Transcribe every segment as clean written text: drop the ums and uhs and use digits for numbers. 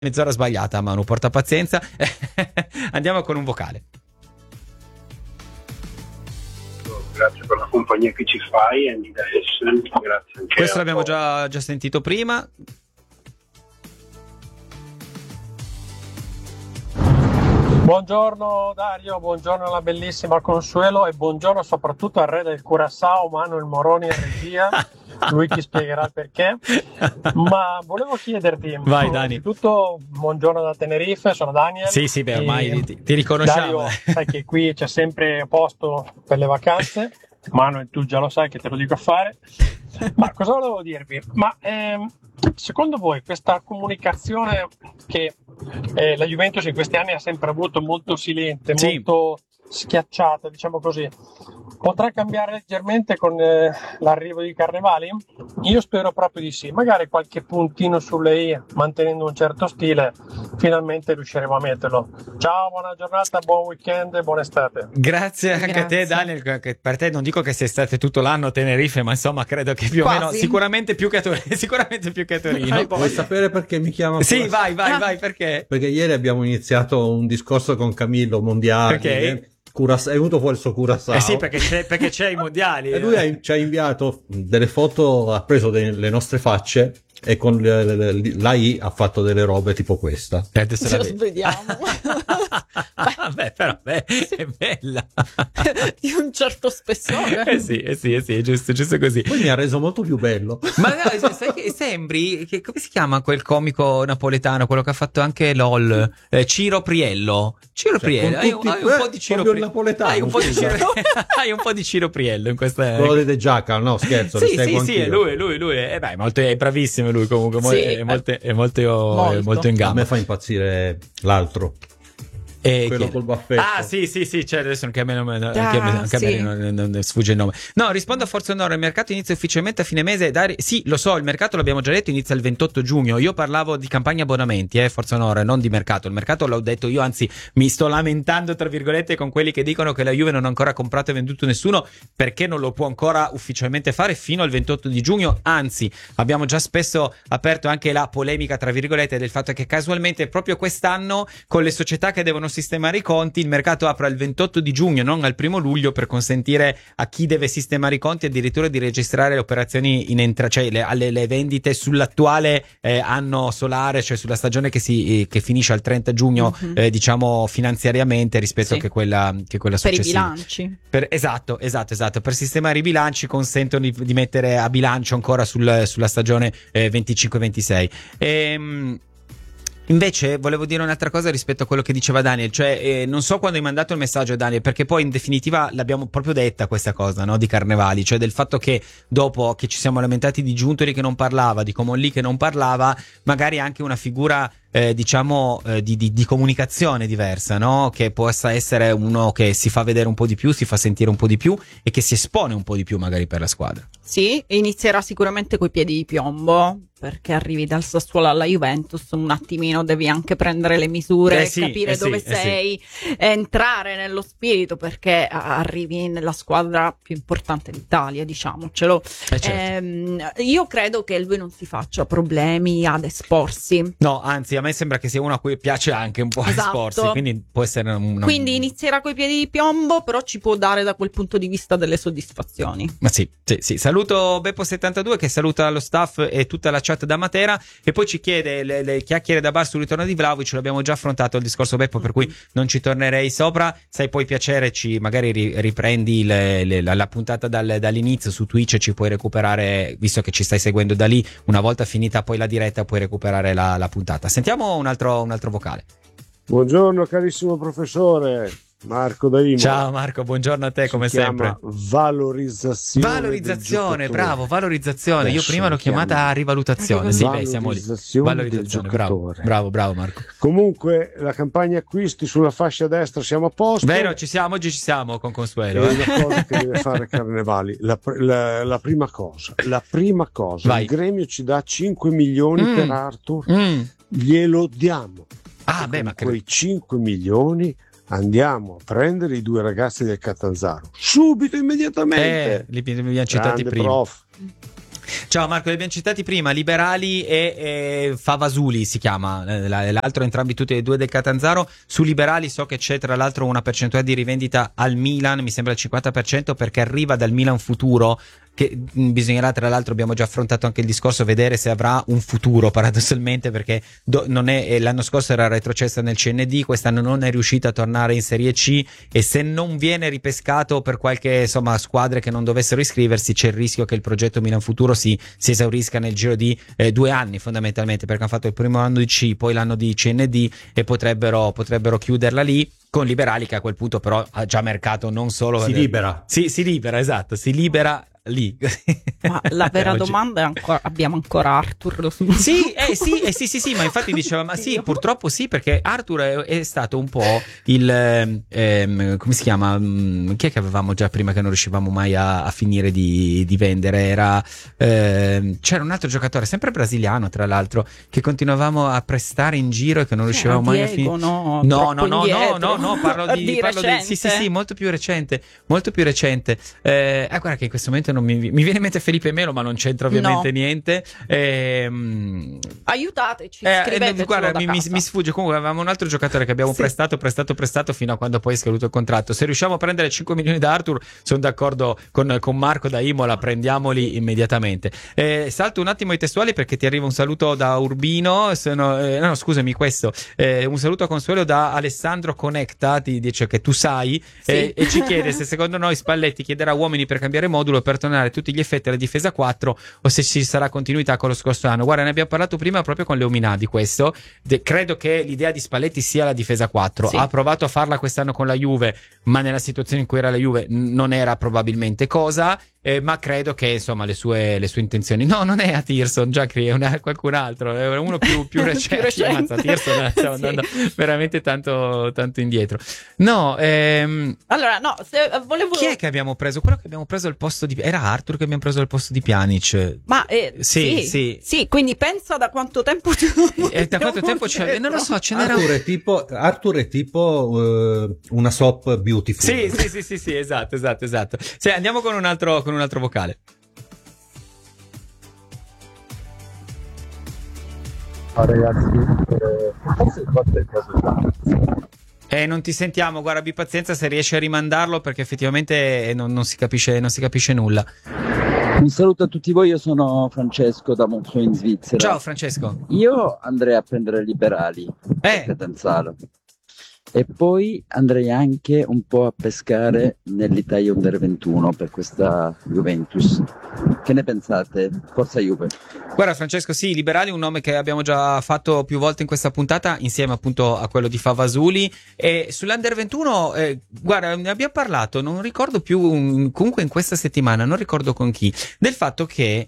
mezz'ora sbagliata, Manu, porta pazienza. Andiamo con un vocale. Grazie per la compagnia che ci fai, Andy da Essen. Grazie anche Questo l'abbiamo già sentito prima. Buongiorno Dario, buongiorno alla bellissima Consuelo e buongiorno soprattutto al re del Curaçao, Manuel Moroni in regia. Lui ti spiegherà il perché. Ma volevo chiederti, vai Dani. Innanzitutto buongiorno da Tenerife, sono Daniel. Sì, beh, ormai ti riconosciamo. Dario, sai che qui c'è sempre posto per le vacanze. Manuel, tu già lo sai che te lo dico a fare. Ma cosa volevo dirvi? Ma secondo voi questa comunicazione che la Juventus in questi anni ha sempre avuto molto silente, molto schiacciata, diciamo così, potrà cambiare leggermente con l'arrivo di Carnevali? Io spero proprio di sì, magari qualche puntino sulle i, mantenendo un certo stile, finalmente riusciremo a metterlo. Ciao, buona giornata, buon weekend e buona estate. Grazie anche a te Daniel, che per te non dico che sei stato tutto l'anno a Tenerife, ma insomma credo che più o meno, sicuramente più che a Torino. Vuoi sapere perché mi chiama? Sì, vai, perché? Perché ieri abbiamo iniziato un discorso con Camillo mondiale. Perché? È venuto fuori il suo Curaçao. Sì, perché c'è i mondiali. E lui ci ha inviato delle foto, ha preso le nostre facce e con l'AI ha fatto delle robe tipo questa. Adesso ce lo vediamo. Beh, però è bella. Di un certo spessore. Sì, è giusto così. Poi mi ha reso molto più bello. Ma no, sai che sembri, come si chiama quel comico napoletano, quello che ha fatto anche LOL? Ciro Priello. Hai un po' di Ciro Priello. Hai un po' di Ciro Priello in questa. Quello di Jackal, no, scherzo. Sì, è lui. È bravissimo lui comunque, è molto in gamba. A me fa impazzire l'altro. Quello col baffetto. Ah sì, cioè adesso anche a me non sfugge il nome. No, rispondo a Forza Onore, il mercato inizia ufficialmente a fine mese. Sì, lo so, il mercato l'abbiamo già detto, inizia il 28 giugno. Io parlavo di campagna abbonamenti, Forza Onore, non di mercato. Il mercato l'ho detto io, anzi mi sto lamentando tra virgolette con quelli che dicono che la Juve non ha ancora comprato e venduto nessuno, perché non lo può ancora ufficialmente fare fino al 28 di giugno. Anzi, abbiamo già spesso aperto anche la polemica tra virgolette del fatto che casualmente proprio quest'anno, con le società che devono sistemare i conti, il mercato apre il 28 di giugno, non al 1 luglio, per consentire a chi deve sistemare i conti addirittura di registrare le operazioni cioè le vendite sull'attuale anno solare, cioè sulla stagione che finisce al 30 giugno, diciamo finanziariamente, rispetto che quella successiva. Per i bilanci. Esatto. Per sistemare i bilanci consentono di mettere a bilancio ancora sulla stagione 25-26. Invece volevo dire un'altra cosa rispetto a quello che diceva Daniel, cioè non so quando hai mandato il messaggio a Daniel, perché poi in definitiva l'abbiamo proprio detta questa cosa, no, di Carnevali, cioè del fatto che dopo che ci siamo lamentati di Giuntoli che non parlava, di Comolli che non parlava, magari anche una figura di comunicazione diversa, no? Che possa essere uno che si fa vedere un po' di più, si fa sentire un po' di più e che si espone un po' di più magari per la squadra. Sì, inizierà sicuramente coi piedi di piombo, perché arrivi dal Sassuolo alla Juventus, un attimino devi anche prendere le misure, capire dove sei, entrare nello spirito, perché arrivi nella squadra più importante d'Italia, diciamocelo. Certo. Io credo che lui non si faccia problemi ad esporsi. No, anzi, a me sembra che sia uno a cui piace anche un po' esporsi, quindi può essere Quindi inizierà coi piedi di piombo, però ci può dare da quel punto di vista delle soddisfazioni. Ma sì. Saluto Beppo72 che saluta lo staff e tutta la chat da Matera, e poi ci chiede le chiacchiere da bar sul ritorno di Vlahovic. L'abbiamo già affrontato il discorso, Beppo, per cui non ci tornerei sopra. Se hai poi piacere magari riprendi la puntata dall'inizio su Twitch, ci puoi recuperare, visto che ci stai seguendo da lì, una volta finita poi la diretta puoi recuperare la puntata. Sentiamo un altro vocale. Buongiorno carissimo professore, Marco da Imola. Ciao Marco, buongiorno a te, come sempre. Valorizzazione, bravo, valorizzazione. Io prima l'ho chiamata rivalutazione. Sì, siamo lì. Valorizzazione, bravo Marco. Comunque la campagna acquisti sulla fascia destra siamo a posto. Vero, oggi ci siamo con Consuelo. È una cosa che deve fare Carnevali. La prima cosa, vai. Il gremio ci dà 5 milioni per Arthur, glielo diamo. Ma quei 5 milioni andiamo a prendere i 2 ragazzi del Catanzaro subito, immediatamente. Li abbiamo citati prima. Prof. Ciao Marco, li abbiamo citati prima, Liberali e Favasuli si chiama, l'altro entrambi tutti e due del Catanzaro. Su Liberali so che c'è tra l'altro una percentuale di rivendita al Milan, mi sembra il 50%, perché arriva dal Milan futuro, che bisognerà, tra l'altro abbiamo già affrontato anche il discorso, vedere se avrà un futuro paradossalmente, perché non è, l'anno scorso era retrocessa nel CND, quest'anno non è riuscita a tornare in Serie C, e se non viene ripescato per qualche squadre che non dovessero iscriversi, c'è il rischio che il progetto Milan Futuro si esaurisca nel giro di 2 anni fondamentalmente, perché hanno fatto il primo anno di C, poi l'anno di CND e potrebbero chiuderla lì, con Liberali che a quel punto però ha già mercato, non solo si libera esatto, si libera lì. Ma la vera domanda è abbiamo ancora Arthur? Sì, ma infatti diceva, ma sì, purtroppo sì, perché Arthur è stato un po' il come si chiama? Chi è che avevamo già prima che non riuscivamo mai a finire di vendere? C'era un altro giocatore, sempre brasiliano tra l'altro, che continuavamo a prestare in giro e che non riuscivamo mai a finire. No, parlo di sì, molto più recente. Guarda che in questo momento non mi viene in mente Felipe Melo, ma non c'entra ovviamente niente. Aiutateci, scriveteci. Guarda, mi sfugge. Comunque avevamo un altro giocatore che abbiamo prestato fino a quando poi è scaduto il contratto. Se riusciamo a prendere 5 milioni da Arthur, sono d'accordo con Marco da Imola, prendiamoli immediatamente. Salto un attimo i testuali perché ti arriva un saluto da Urbino, scusami, questo un saluto a consuelo da Alessandro Connecta, ti dice che tu sai, e ci chiede se secondo noi Spalletti chiederà uomini per cambiare modulo per tornare a tutti gli effetti alla difesa 4 o se ci sarà continuità con lo scorso anno. Guarda, ne abbiamo parlato prima proprio con Leomina di questo. Credo che l'idea di Spalletti sia la difesa 4. Ha provato a farla quest'anno con la Juve, ma nella situazione in cui era la Juve non era probabilmente cosa. Ma credo che insomma le sue intenzioni, no, non è a Tirson, già è qualcun altro, è uno più recente. Mazza, Tirson stava andando veramente tanto indietro. Allora no, se volevo... Chi è che abbiamo preso? Quello che abbiamo preso al posto di... Era Arthur che abbiamo preso al posto di Pjanic. Ma sì, quindi pensa da quanto tempo da quanto tempo c'è? Non lo so, ce n'era... Arthur è tipo una soap beautiful. Sì, esatto. Sì, andiamo con un altro vocale. Ciao ragazzi, forse il fatto è il caso non ti sentiamo, guarda, abbi pazienza se riesci a rimandarlo perché effettivamente non si capisce nulla. Un saluto a tutti voi, io sono Francesco da Monzo in Svizzera. Ciao Francesco. Io andrei a prendere Liberali a Catanzaro. E poi andrei anche un po' a pescare nell'Italia Under 21 per questa Juventus. Che ne pensate? Forza Juve. Guarda Francesco, sì, Liberali è un nome che abbiamo già fatto più volte in questa puntata insieme appunto a quello di Favasuli, e sull'Under 21 guarda, ne abbiamo parlato, non ricordo più, comunque in questa settimana, non ricordo con chi, del fatto che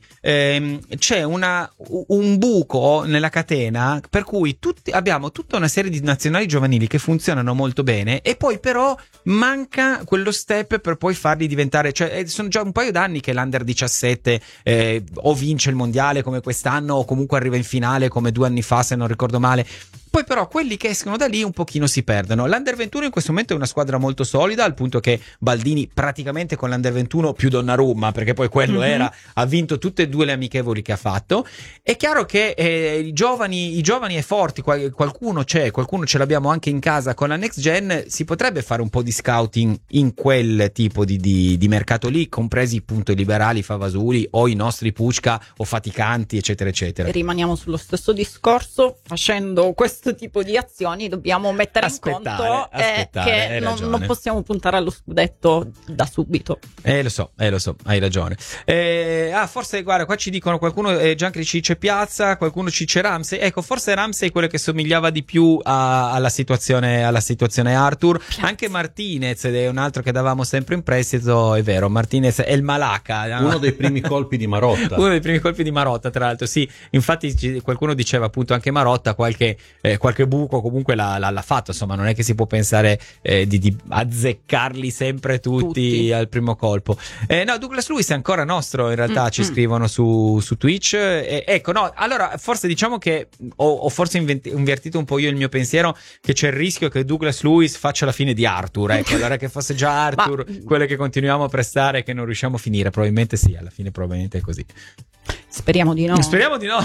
c'è un buco nella catena per cui abbiamo tutta una serie di nazionali giovanili che funzionano molto bene e poi però manca quello step per poi farli diventare, cioè sono già un paio d'anni che l'Under 17 o vince il mondiale come quest'anno o comunque arriva in finale come 2 anni fa se non ricordo male. Poi però quelli che escono da lì un pochino si perdono. L'Under 21 in questo momento è una squadra molto solida, al punto che Baldini praticamente con l'Under 21 più Donnarumma, perché poi quello ha vinto tutte e 2 le amichevoli che ha fatto. È chiaro che i giovani e forti, qualcuno c'è, qualcuno ce l'abbiamo anche in casa con la Next Gen, si potrebbe fare un po' di scouting in quel tipo di mercato lì, compresi appunto i Liberali, Favasuli o i nostri Pucca o Faticanti, eccetera eccetera. Rimaniamo sullo stesso discorso, facendo questo tipo di azioni dobbiamo mettere in conto che non possiamo puntare allo scudetto da subito. Lo so, hai ragione. Forse guarda, qua ci dicono qualcuno Giancri ci dice Piazza, qualcuno ci dice Ramsey. Ecco, forse Ramsey è quello che somigliava di più alla situazione Arthur. Piazza. Anche Martinez è un altro che davamo sempre in prestito, è vero, Martinez è il Malaca, uno dei primi colpi di Marotta. Uno dei primi colpi di Marotta, tra l'altro, sì. Infatti qualcuno diceva appunto anche Marotta qualche buco comunque l'ha fatto, insomma non è che si può pensare di azzeccarli sempre tutti al primo colpo. No, Douglas Luiz è ancora nostro in realtà, ci scrivono su Twitch, ecco, no, allora forse diciamo che ho forse invertito un po' io il mio pensiero, che c'è il rischio che Douglas Luiz faccia la fine di Arthur, ecco, allora che fosse già Arthur quello che continuiamo a prestare e che non riusciamo a finire, probabilmente sì, alla fine probabilmente è così. Speriamo di no. Speriamo di no.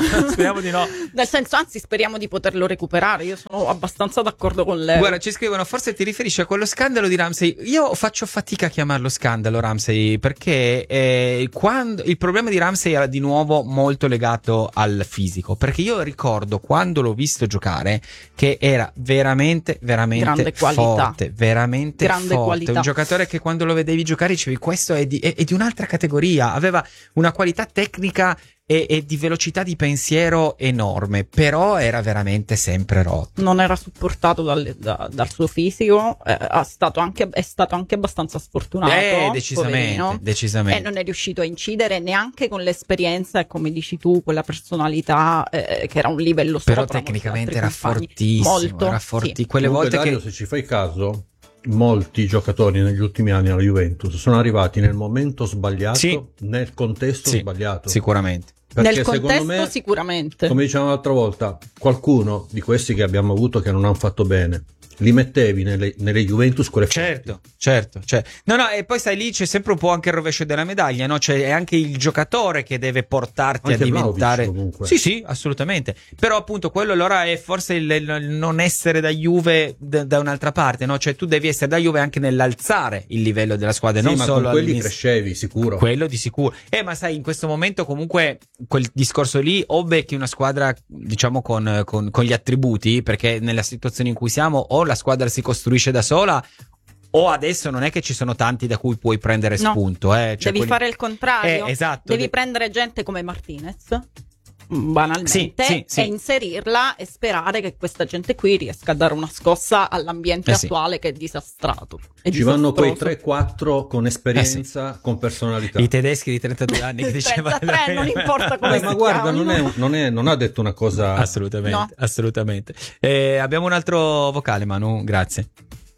Nel senso, anzi, speriamo di poterlo recuperare. Io sono abbastanza d'accordo con lei. Guarda, ci scrivono, forse ti riferisci a quello scandalo di Ramsey. Io faccio fatica a chiamarlo scandalo, Ramsey, perché quando il problema di Ramsey era di nuovo molto legato al fisico, perché io ricordo quando l'ho visto giocare che era veramente grande forte, veramente grande forte. Qualità. Un giocatore che quando lo vedevi giocare dicevi questo è di un'altra categoria, aveva una qualità tecnica e di velocità di pensiero enorme, però era veramente sempre rotto. Non era supportato dal suo fisico, è stato anche abbastanza sfortunato. Decisamente. E non è riuscito a incidere neanche con l'esperienza e, come dici tu, quella personalità che era un livello sopra. Però tecnicamente era fortissimo. Molto. Era Quelle Comunque, volte Dario, se ci fai caso, molti giocatori negli ultimi anni alla Juventus sono arrivati nel momento sbagliato, nel contesto sbagliato. Sicuramente. Perché nel contesto secondo me, sicuramente. Come dicevamo l'altra volta, qualcuno di questi che abbiamo avuto che non hanno fatto bene, li mettevi nelle Juventus quelle certo. No, e poi sai, lì c'è sempre un po' anche il rovescio della medaglia, no? C'è anche il giocatore che deve portarti anche a diventare Vlahovic, sì, assolutamente. Però appunto quello allora è forse il non essere da Juve da un'altra parte, no? Cioè tu devi essere da Juve anche nell'alzare il livello della squadra, non ma solo con quelli crescevi sicuro. Quello di sicuro. Ma sai, in questo momento comunque quel discorso lì o becchi una squadra, diciamo, con gli attributi, perché nella situazione in cui siamo o la squadra si costruisce da sola o adesso non è che ci sono tanti da cui puoi prendere spunto. Cioè devi fare il contrario. Esatto. Devi prendere gente come Martinez, banalmente, sì. e inserirla e sperare che questa gente qui riesca a dare una scossa all'ambiente attuale che è disastrato. Ci vanno quei 3-4 con esperienza, con personalità. I tedeschi di 32 anni che diceva 33, non importa come ma guarda, non ha detto una cosa assolutamente. Abbiamo un altro vocale, Manu, grazie.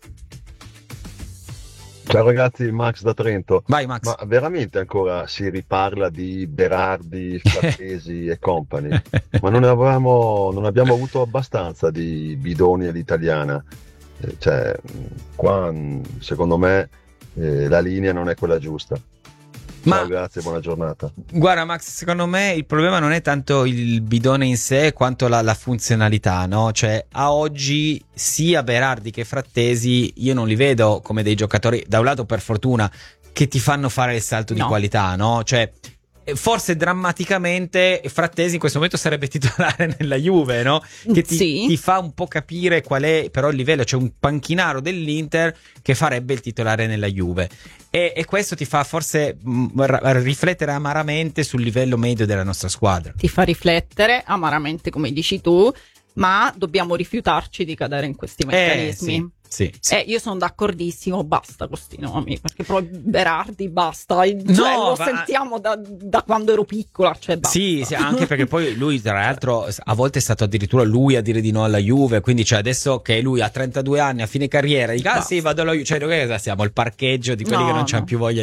Ciao ragazzi, Max da Trento. Vai Max. Ma veramente ancora si riparla di Berardi, Frattesi e company? Ma non abbiamo avuto abbastanza di bidoni all'italiana. Cioè, qua secondo me la linea non è quella giusta. Ciao, grazie, buona giornata. Guarda Max, secondo me il problema non è tanto il bidone in sé quanto la funzionalità, no? Cioè a oggi sia Berardi che Frattesi io non li vedo come dei giocatori, da un lato per fortuna, che ti fanno fare il salto di qualità, no? Cioè forse drammaticamente Frattesi in questo momento sarebbe titolare nella Juve, no? Che ti fa un po' capire qual è però il livello. C'è un panchinaro dell'Inter che farebbe il titolare nella Juve e questo ti fa forse riflettere amaramente sul livello medio della nostra squadra. Ti fa riflettere amaramente, come dici tu, ma dobbiamo rifiutarci di cadere in questi meccanismi. Sì. Io sono d'accordissimo, basta con questi nomi, perché proprio Berardi basta, lo sentiamo da quando ero piccola, cioè basta. Sì, anche perché poi lui tra l'altro a volte è stato addirittura lui a dire di no alla Juve, quindi cioè adesso che lui ha 32 anni a fine carriera dica sì vado alla Juve, cioè noi siamo il parcheggio di quelli che non c'hanno più voglia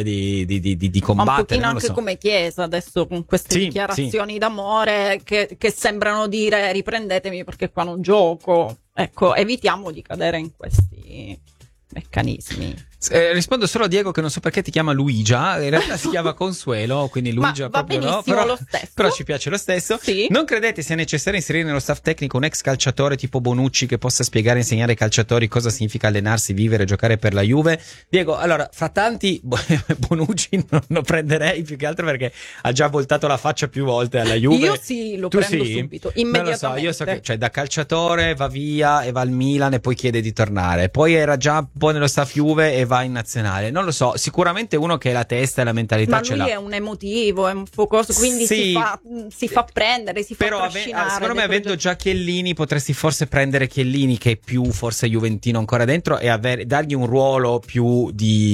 di combattere. Ma un pochino non lo anche so. Come Chiesa adesso con queste dichiarazioni d'amore che sembrano dire riprendetemi perché qua non gioco. Ecco, evitiamo di cadere in questi meccanismi. Rispondo solo a Diego che non so perché ti chiama Luigia, in realtà si chiama Consuelo, quindi Luigia va proprio benissimo, no, lo stesso. però ci piace lo stesso. Sì. Non credete sia necessario inserire nello staff tecnico un ex calciatore tipo Bonucci che possa spiegare e insegnare ai calciatori cosa significa allenarsi, vivere e giocare per la Juve? Diego, allora, fra tanti Bonucci non lo prenderei più che altro perché ha già voltato la faccia più volte alla Juve. Io sì, lo prendo subito, immediatamente. Non lo so, io so che cioè, da calciatore va via e va al Milan e poi chiede di tornare. Poi era già un po' nello staff Juve e va in nazionale. Non lo so, sicuramente uno che la testa e la mentalità ce l'ha. Ma lui è un emotivo, è un focoso, quindi si fa prendere, si fa trascinare. Però secondo me avendo già Chiellini potresti forse prendere Chiellini che è più forse juventino ancora dentro e dargli un ruolo più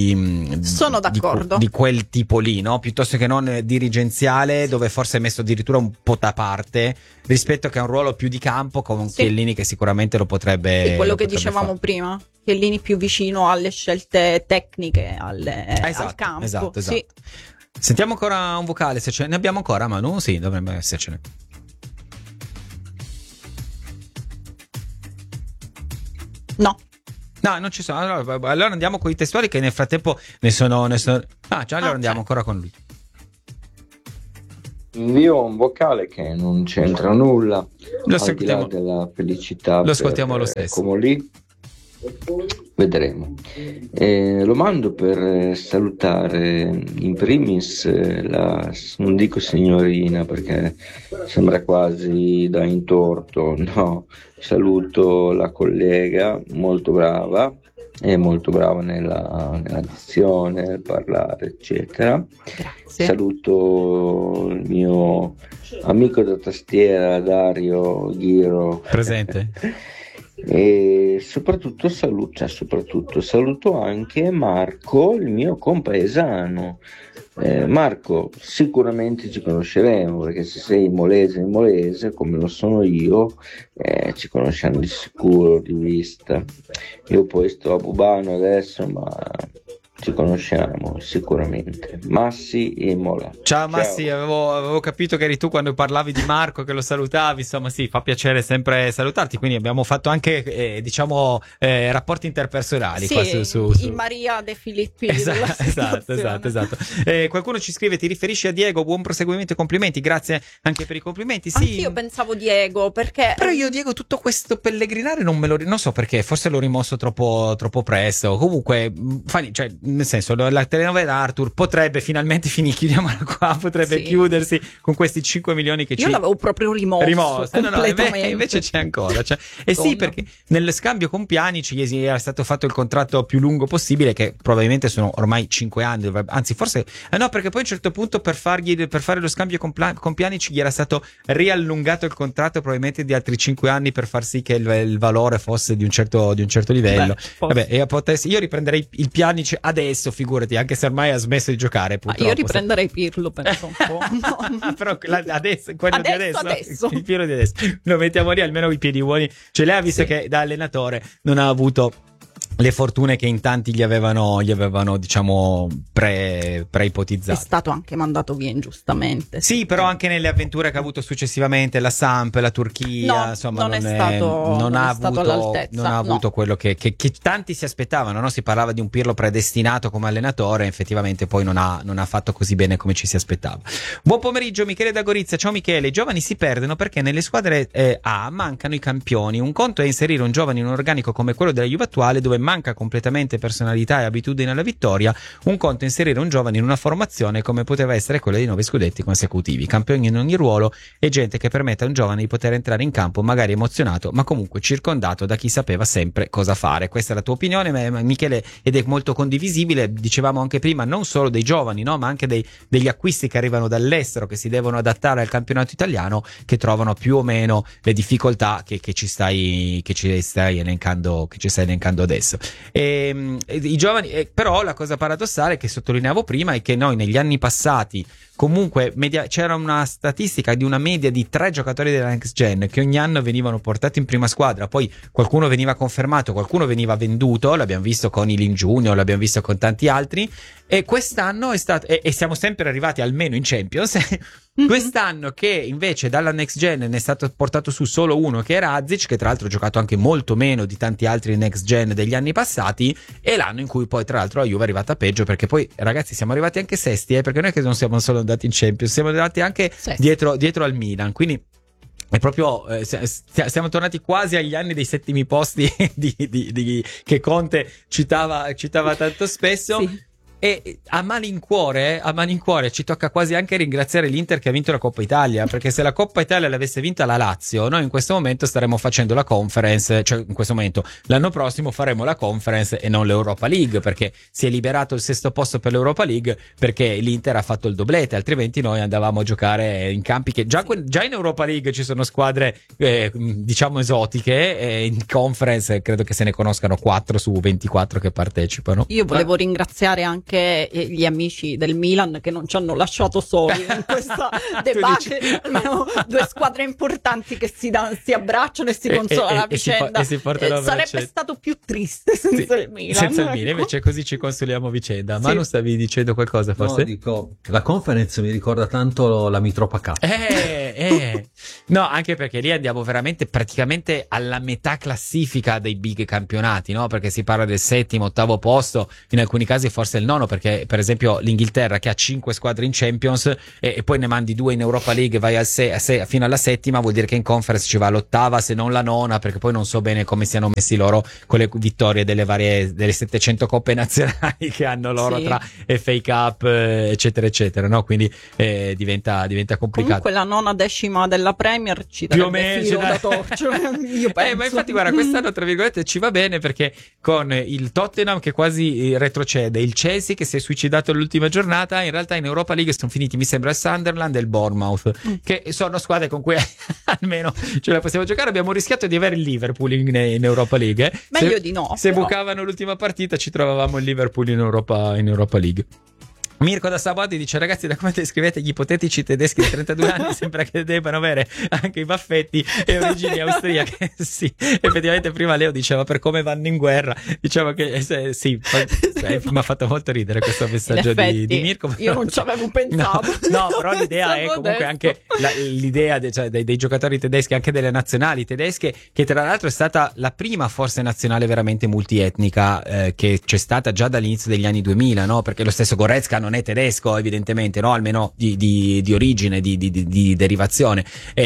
sono d'accordo. Di quel tipo lì, no? Piuttosto che non dirigenziale dove forse è messo addirittura un po' da parte rispetto che a un ruolo più di campo con Chiellini che sicuramente lo potrebbe quello che dicevamo prima. Chiellini più vicino alle scelte tecniche, al campo. Esatto. Sì. Sentiamo ancora un vocale, se ce ne abbiamo ancora, Manu? Sì, dovrebbe essercene. No, non ci sono. Allora andiamo con i testuali che nel frattempo ne sono. Allora andiamo ancora con lui. invio un vocale che non c'entra nulla, al di là della felicità. Lo ascoltiamo lo stesso. Come lì, vedremo. Lo mando per salutare in primis non dico signorina perché sembra quasi da intorto, no, saluto la collega molto brava, è molto brava nella dizione, nel parlare, eccetera. Grazie. Saluto il mio amico da tastiera Dario Ghiro, presente. E soprattutto saluto anche Marco, il mio compaesano. Marco, sicuramente ci conosceremo, perché se sei molese come lo sono io, ci conosciamo di sicuro di vista. Io poi sto a Bubano adesso, ma ci conosciamo sicuramente. Massi e Mola. Ciao Massi, avevo capito che eri tu quando parlavi di Marco, che lo salutavi, insomma sì, fa piacere sempre salutarti, quindi abbiamo fatto anche rapporti interpersonali, sì, qua su in Maria De Filippi. Esatto. Qualcuno ci scrive: ti riferisci a Diego? Buon proseguimento e complimenti, grazie anche per i complimenti. Sì, anch'io pensavo Diego, perché però io Diego tutto questo pellegrinare non so perché, forse l'ho rimosso troppo presto. Comunque cioè, nel senso, la telenovela Arthur potrebbe finalmente finire, chiudiamola qua, potrebbe chiudersi con questi 5 milioni che io l'avevo proprio rimosso completamente. Invece c'è ancora, sì, perché nello scambio con Pjanic gli era stato fatto il contratto più lungo possibile, che probabilmente sono ormai 5 anni, anzi forse no, perché poi a un certo punto per fare lo scambio con Pjanic gli era stato riallungato il contratto probabilmente di altri 5 anni per far sì che il valore fosse di un certo livello. Io riprenderei il Pjanic adesso, figurati, anche se ormai ha smesso di giocare, purtroppo. Io riprenderei Pirlo, penso un po'. Però quello di adesso, il Pirlo di adesso lo mettiamo lì, almeno i piedi buoni ce l'ha, visto che da allenatore non ha avuto le fortune che in tanti gli avevano diciamo preipotizzato. È stato anche mandato via ingiustamente. Sì, però anche nelle avventure che ha avuto successivamente, la Samp, la Turchia, insomma non ha avuto quello che tanti si aspettavano, no? Si parlava di un Pirlo predestinato come allenatore, effettivamente poi non ha fatto così bene come ci si aspettava. Buon pomeriggio Michele da Gorizia. Ciao Michele. I giovani si perdono perché nelle squadre A mancano i campioni. Un conto è inserire un giovane in un organico come quello della Juve attuale, dove manca completamente personalità e abitudine alla vittoria. Un conto è inserire un giovane in una formazione come poteva essere quella di 9 scudetti consecutivi, campioni in ogni ruolo e gente che permette a un giovane di poter entrare in campo magari emozionato ma comunque circondato da chi sapeva sempre cosa fare. Questa è la tua opinione, Michele, ed è molto condivisibile. Dicevamo anche prima, non solo dei giovani, no, ma anche degli acquisti che arrivano dall'estero, che si devono adattare al campionato italiano, che trovano più o meno le difficoltà che ci stai elencando adesso. I giovani, però la cosa paradossale che sottolineavo prima è che noi negli anni passati comunque c'era una statistica di una media di 3 giocatori della Next Gen che ogni anno venivano portati in prima squadra, poi qualcuno veniva confermato, qualcuno veniva venduto, l'abbiamo visto con Ilin Junior, l'abbiamo visto con tanti altri, e quest'anno è stato, e siamo sempre arrivati almeno in Champions. Quest'anno che invece dalla Next Gen ne è stato portato su solo uno, che era Azic, che tra l'altro ha giocato anche molto meno di tanti altri Next Gen degli anni passati, e l'anno in cui poi tra l'altro la Juve è arrivata peggio, perché poi ragazzi siamo arrivati anche sesti, perché noi che non siamo solo andati in Champions, siamo arrivati anche dietro al Milan, quindi è proprio siamo tornati quasi agli anni dei settimi posti che Conte citava tanto spesso. Sì. E a malincuore ci tocca quasi anche ringraziare l'Inter che ha vinto la Coppa Italia, perché se la Coppa Italia l'avesse vinta la Lazio, noi in questo momento staremmo facendo la Conference, cioè in questo momento l'anno prossimo faremo la Conference e non l'Europa League, perché si è liberato il 6º posto per l'Europa League perché l'Inter ha fatto il doblete, altrimenti noi andavamo a giocare in campi che già in Europa League ci sono squadre diciamo esotiche, e in Conference credo che se ne conoscano 4 su 24 che partecipano. Io volevo ringraziare anche gli amici del Milan che non ci hanno lasciato soli in questa debacle, almeno 2 squadre importanti che si abbracciano e si consolano a vicenda. Sarebbe stato più triste senza il Milan. Senza il Milan, invece così ci consoliamo a vicenda. Manu, stavi dicendo qualcosa forse? No, dico, la Conference mi ricorda tanto la Mitropa Cup. No, anche perché lì andiamo veramente praticamente alla metà classifica dei big campionati, no? Perché si parla del 7º, 8º posto, in alcuni casi forse il 9º, perché per esempio l'Inghilterra che ha 5 squadre in Champions e poi ne mandi 2 in Europa League, vai fino alla 7ª, vuol dire che in Conference ci va l'8ª, se non la 9ª, perché poi non so bene come siano messi loro con le vittorie delle 700 coppe nazionali che hanno loro, tra FA Cup eccetera eccetera, no? Quindi diventa complicato. Comunque la 9ª, 10ª della Premier ci darebbe filo da torcere, io penso. Ma infatti guarda, quest'anno tra virgolette ci va bene, perché con il Tottenham che quasi retrocede, il Chelsea che si è suicidato all'ultima giornata, in realtà in Europa League sono finiti, mi sembra, il Sunderland e il Bournemouth, che sono squadre con cui almeno ce la possiamo giocare. Abbiamo rischiato di avere il Liverpool in Europa League. Meglio di no. Se bucavano l'ultima partita ci trovavamo il Liverpool in Europa League. Mirko da Sabati dice: ragazzi, da come descrivete gli ipotetici tedeschi di 32 anni sembra che debbano avere anche i baffetti e origini austriache. Sì, effettivamente prima Leo diceva per come vanno in guerra, diciamo che sì, mi ha fatto molto ridere questo messaggio di Mirko. Io non ci avevo pensato. No, però l'idea è comunque anche l'idea dei giocatori tedeschi, anche delle nazionali tedesche, che tra l'altro è stata la prima forse nazionale veramente multietnica che c'è stata già dall'inizio degli anni 2000, no? Perché lo stesso Goretzka non è tedesco evidentemente, no? Almeno di origine, di derivazione.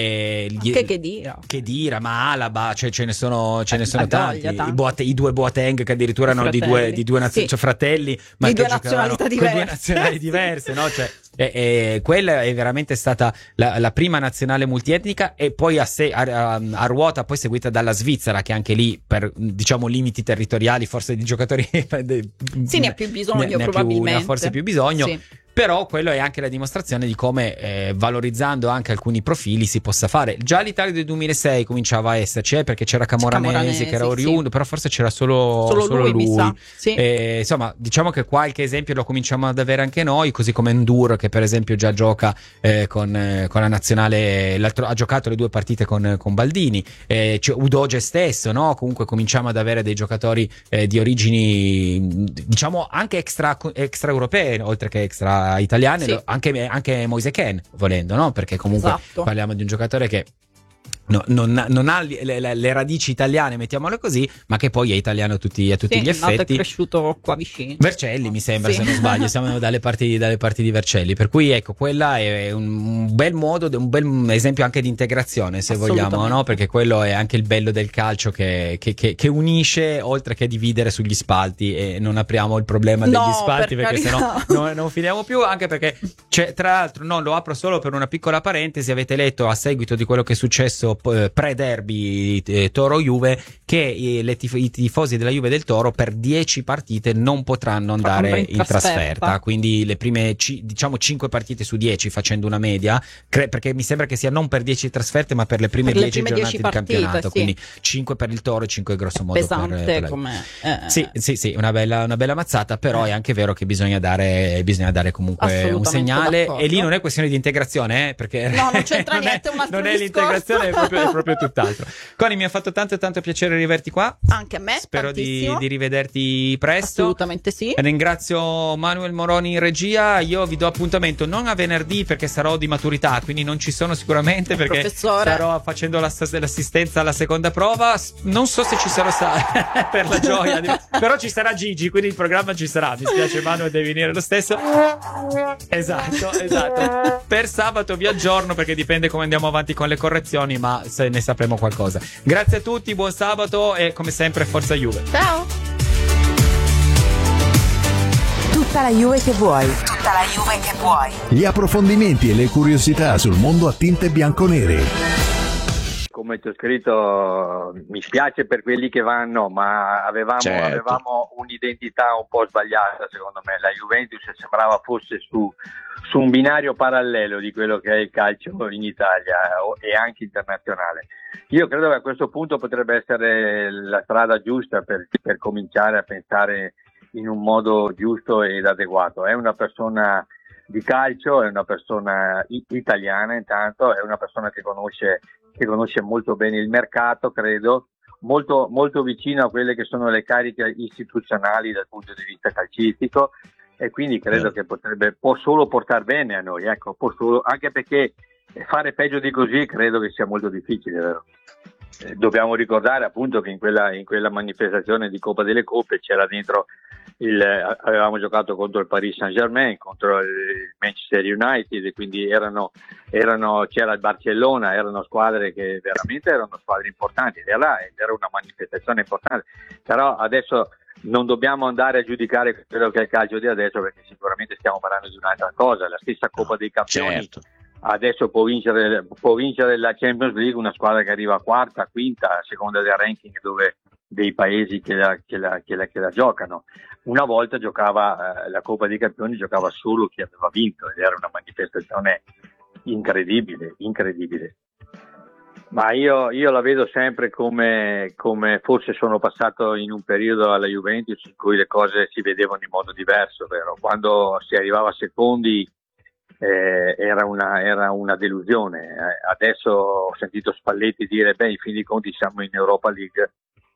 Anche che dira, ma Alaba, cioè ce ne sono tanti. I due Boateng che addirittura erano di due cioè fratelli, ma di che due nazionalità diverse. Due nazionali diverse, no? Cioè, quella è veramente stata la prima nazionale multietnica, e poi a ruota poi seguita dalla Svizzera, che anche lì per diciamo limiti territoriali forse di giocatori ne ha più bisogno, probabilmente ne ha forse più bisogno. Sì. Però quello è anche la dimostrazione di come valorizzando anche alcuni profili si possa fare. Già l'Italia del 2006 cominciava a esserci, perché c'era Camoranesi che era oriundo, sì. Però forse c'era solo lui. Sì. Insomma, diciamo che qualche esempio lo cominciamo ad avere anche noi, così come Ndur, che per esempio già gioca con la nazionale, ha giocato le 2 partite con Baldini, Udoge stesso, no? Comunque cominciamo ad avere dei giocatori di origini diciamo anche extra europee, oltre che extra italiane, sì. Anche Moise Kean, volendo, no? Perché comunque parliamo di un giocatore che non ha le radici italiane, mettiamole così, ma che poi è italiano a tutti gli effetti. È nato e cresciuto qua vicino. Vercelli, mi sembra, se non sbaglio, siamo dalle parti di Vercelli, per cui ecco, quella è un bel modo, un bel esempio anche di integrazione, se vogliamo, no? Perché quello è anche il bello del calcio, che unisce oltre che dividere sugli spalti, e non apriamo il problema degli spalti, perché sennò non finiamo più, anche perché tra l'altro lo apro solo per una piccola parentesi. Avete letto, a seguito di quello che è successo pre-derby Toro-Juve, che i tifosi della Juve del Toro per 10 partite non potranno andare in trasferta, quindi le prime 5 partite su 10, facendo una media, perché mi sembra che sia non per 10 trasferte ma per le prime 10 giornate di campionato, sì. Quindi 5 per il Toro e 5 grosso modo pesante per sì, una bella mazzata, però è anche vero che bisogna dare comunque un segnale, e lì non è questione di integrazione, perché no, non c'entra niente, non è l'integrazione, è proprio tutt'altro. Coni, mi ha fatto tanto piacere rivederti qua. Anche a me. Spero di rivederti presto. Assolutamente sì. Ringrazio Manuel Moroni in regia. Io vi do appuntamento non a venerdì, perché sarò di maturità, quindi non ci sono sicuramente, perché professore, starò facendo l'assistenza alla seconda prova. Non so se ci sarò per la gioia però ci sarà Gigi, quindi il programma ci sarà. Mi spiace Manuel, devi venire lo stesso. Esatto. Per sabato vi aggiorno, perché dipende come andiamo avanti con le correzioni, ma se ne sapremo qualcosa. Grazie a tutti, buon sabato, e come sempre forza Juve. Ciao. Tutta la Juve che vuoi. Gli approfondimenti e le curiosità sul mondo a tinte bianconere. Come ti ho scritto, mi spiace per quelli che vanno, ma avevamo un'identità un po' sbagliata, secondo me. La Juventus sembrava fosse su un binario parallelo di quello che è il calcio in Italia e anche internazionale. Io credo che a questo punto potrebbe essere la strada giusta per cominciare a pensare in un modo giusto ed adeguato. È una persona di calcio, è una persona italiana, intanto è una persona che conosce molto bene il mercato, credo, molto, molto vicino a quelle che sono le cariche istituzionali dal punto di vista calcistico, e quindi credo che può solo portare bene a noi, ecco, anche perché fare peggio di così credo che sia molto difficile, vero? Dobbiamo ricordare appunto che in quella manifestazione di Coppa delle Coppe c'era dentro avevamo giocato contro il Paris Saint-Germain, contro il Manchester United, e quindi c'era il Barcellona, erano squadre che veramente erano squadre importanti, era una manifestazione importante, però adesso non dobbiamo andare a giudicare quello che è il calcio di adesso, perché sicuramente stiamo parlando di un'altra cosa. La stessa Coppa dei Campioni, certo. Adesso può vincere la Champions League una squadra che arriva quarta, quinta, a seconda del ranking dei paesi che la giocano. Una volta giocava la Coppa dei Campioni, giocava solo chi aveva vinto, ed era una manifestazione incredibile. Ma io la vedo sempre come forse sono passato in un periodo alla Juventus in cui le cose si vedevano in modo diverso, vero? Quando si arrivava secondi era una delusione. Adesso ho sentito Spalletti dire in fin dei conti siamo in Europa League.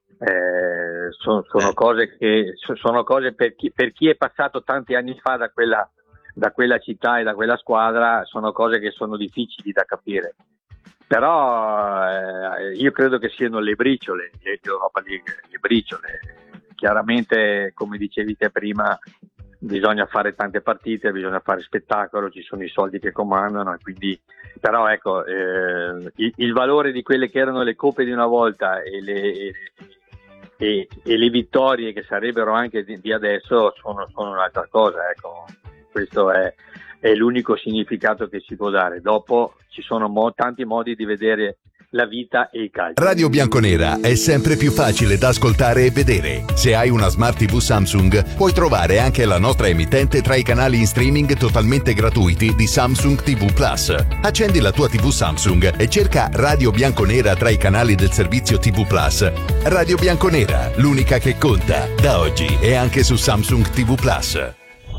Sono cose per chi è passato tanti anni fa da quella città e da quella squadra, sono cose che sono difficili da capire. Però io credo che siano le briciole, l'Europa League, le briciole. Chiaramente, come dicevi te prima, bisogna fare tante partite, bisogna fare spettacolo, ci sono i soldi che comandano, e quindi, però ecco, il valore di quelle che erano le coppe di una volta e le vittorie che sarebbero anche di adesso sono un'altra cosa, ecco. Questo è l'unico significato che si può dare. Dopo ci sono tanti modi di vedere la vita e il calcio. Radio Bianconera è sempre più facile da ascoltare e vedere. Se hai una Smart TV Samsung, puoi trovare anche la nostra emittente tra i canali in streaming totalmente gratuiti di Samsung TV Plus. Accendi la tua TV Samsung e cerca Radio Bianconera tra i canali del servizio TV Plus. Radio Bianconera, l'unica che conta, da oggi e anche su Samsung TV Plus.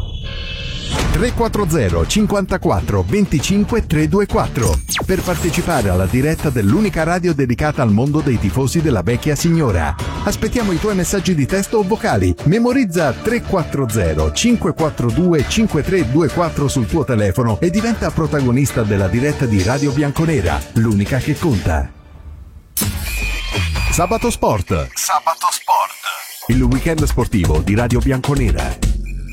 340 54 25 324 per partecipare alla diretta dell'unica radio dedicata al mondo dei tifosi della vecchia signora. Aspettiamo i tuoi messaggi di testo o vocali. Memorizza 340 542 5324 sul tuo telefono e diventa protagonista della diretta di Radio Bianconera, l'unica che conta. Sabato Sport. Il weekend sportivo di Radio Bianconera.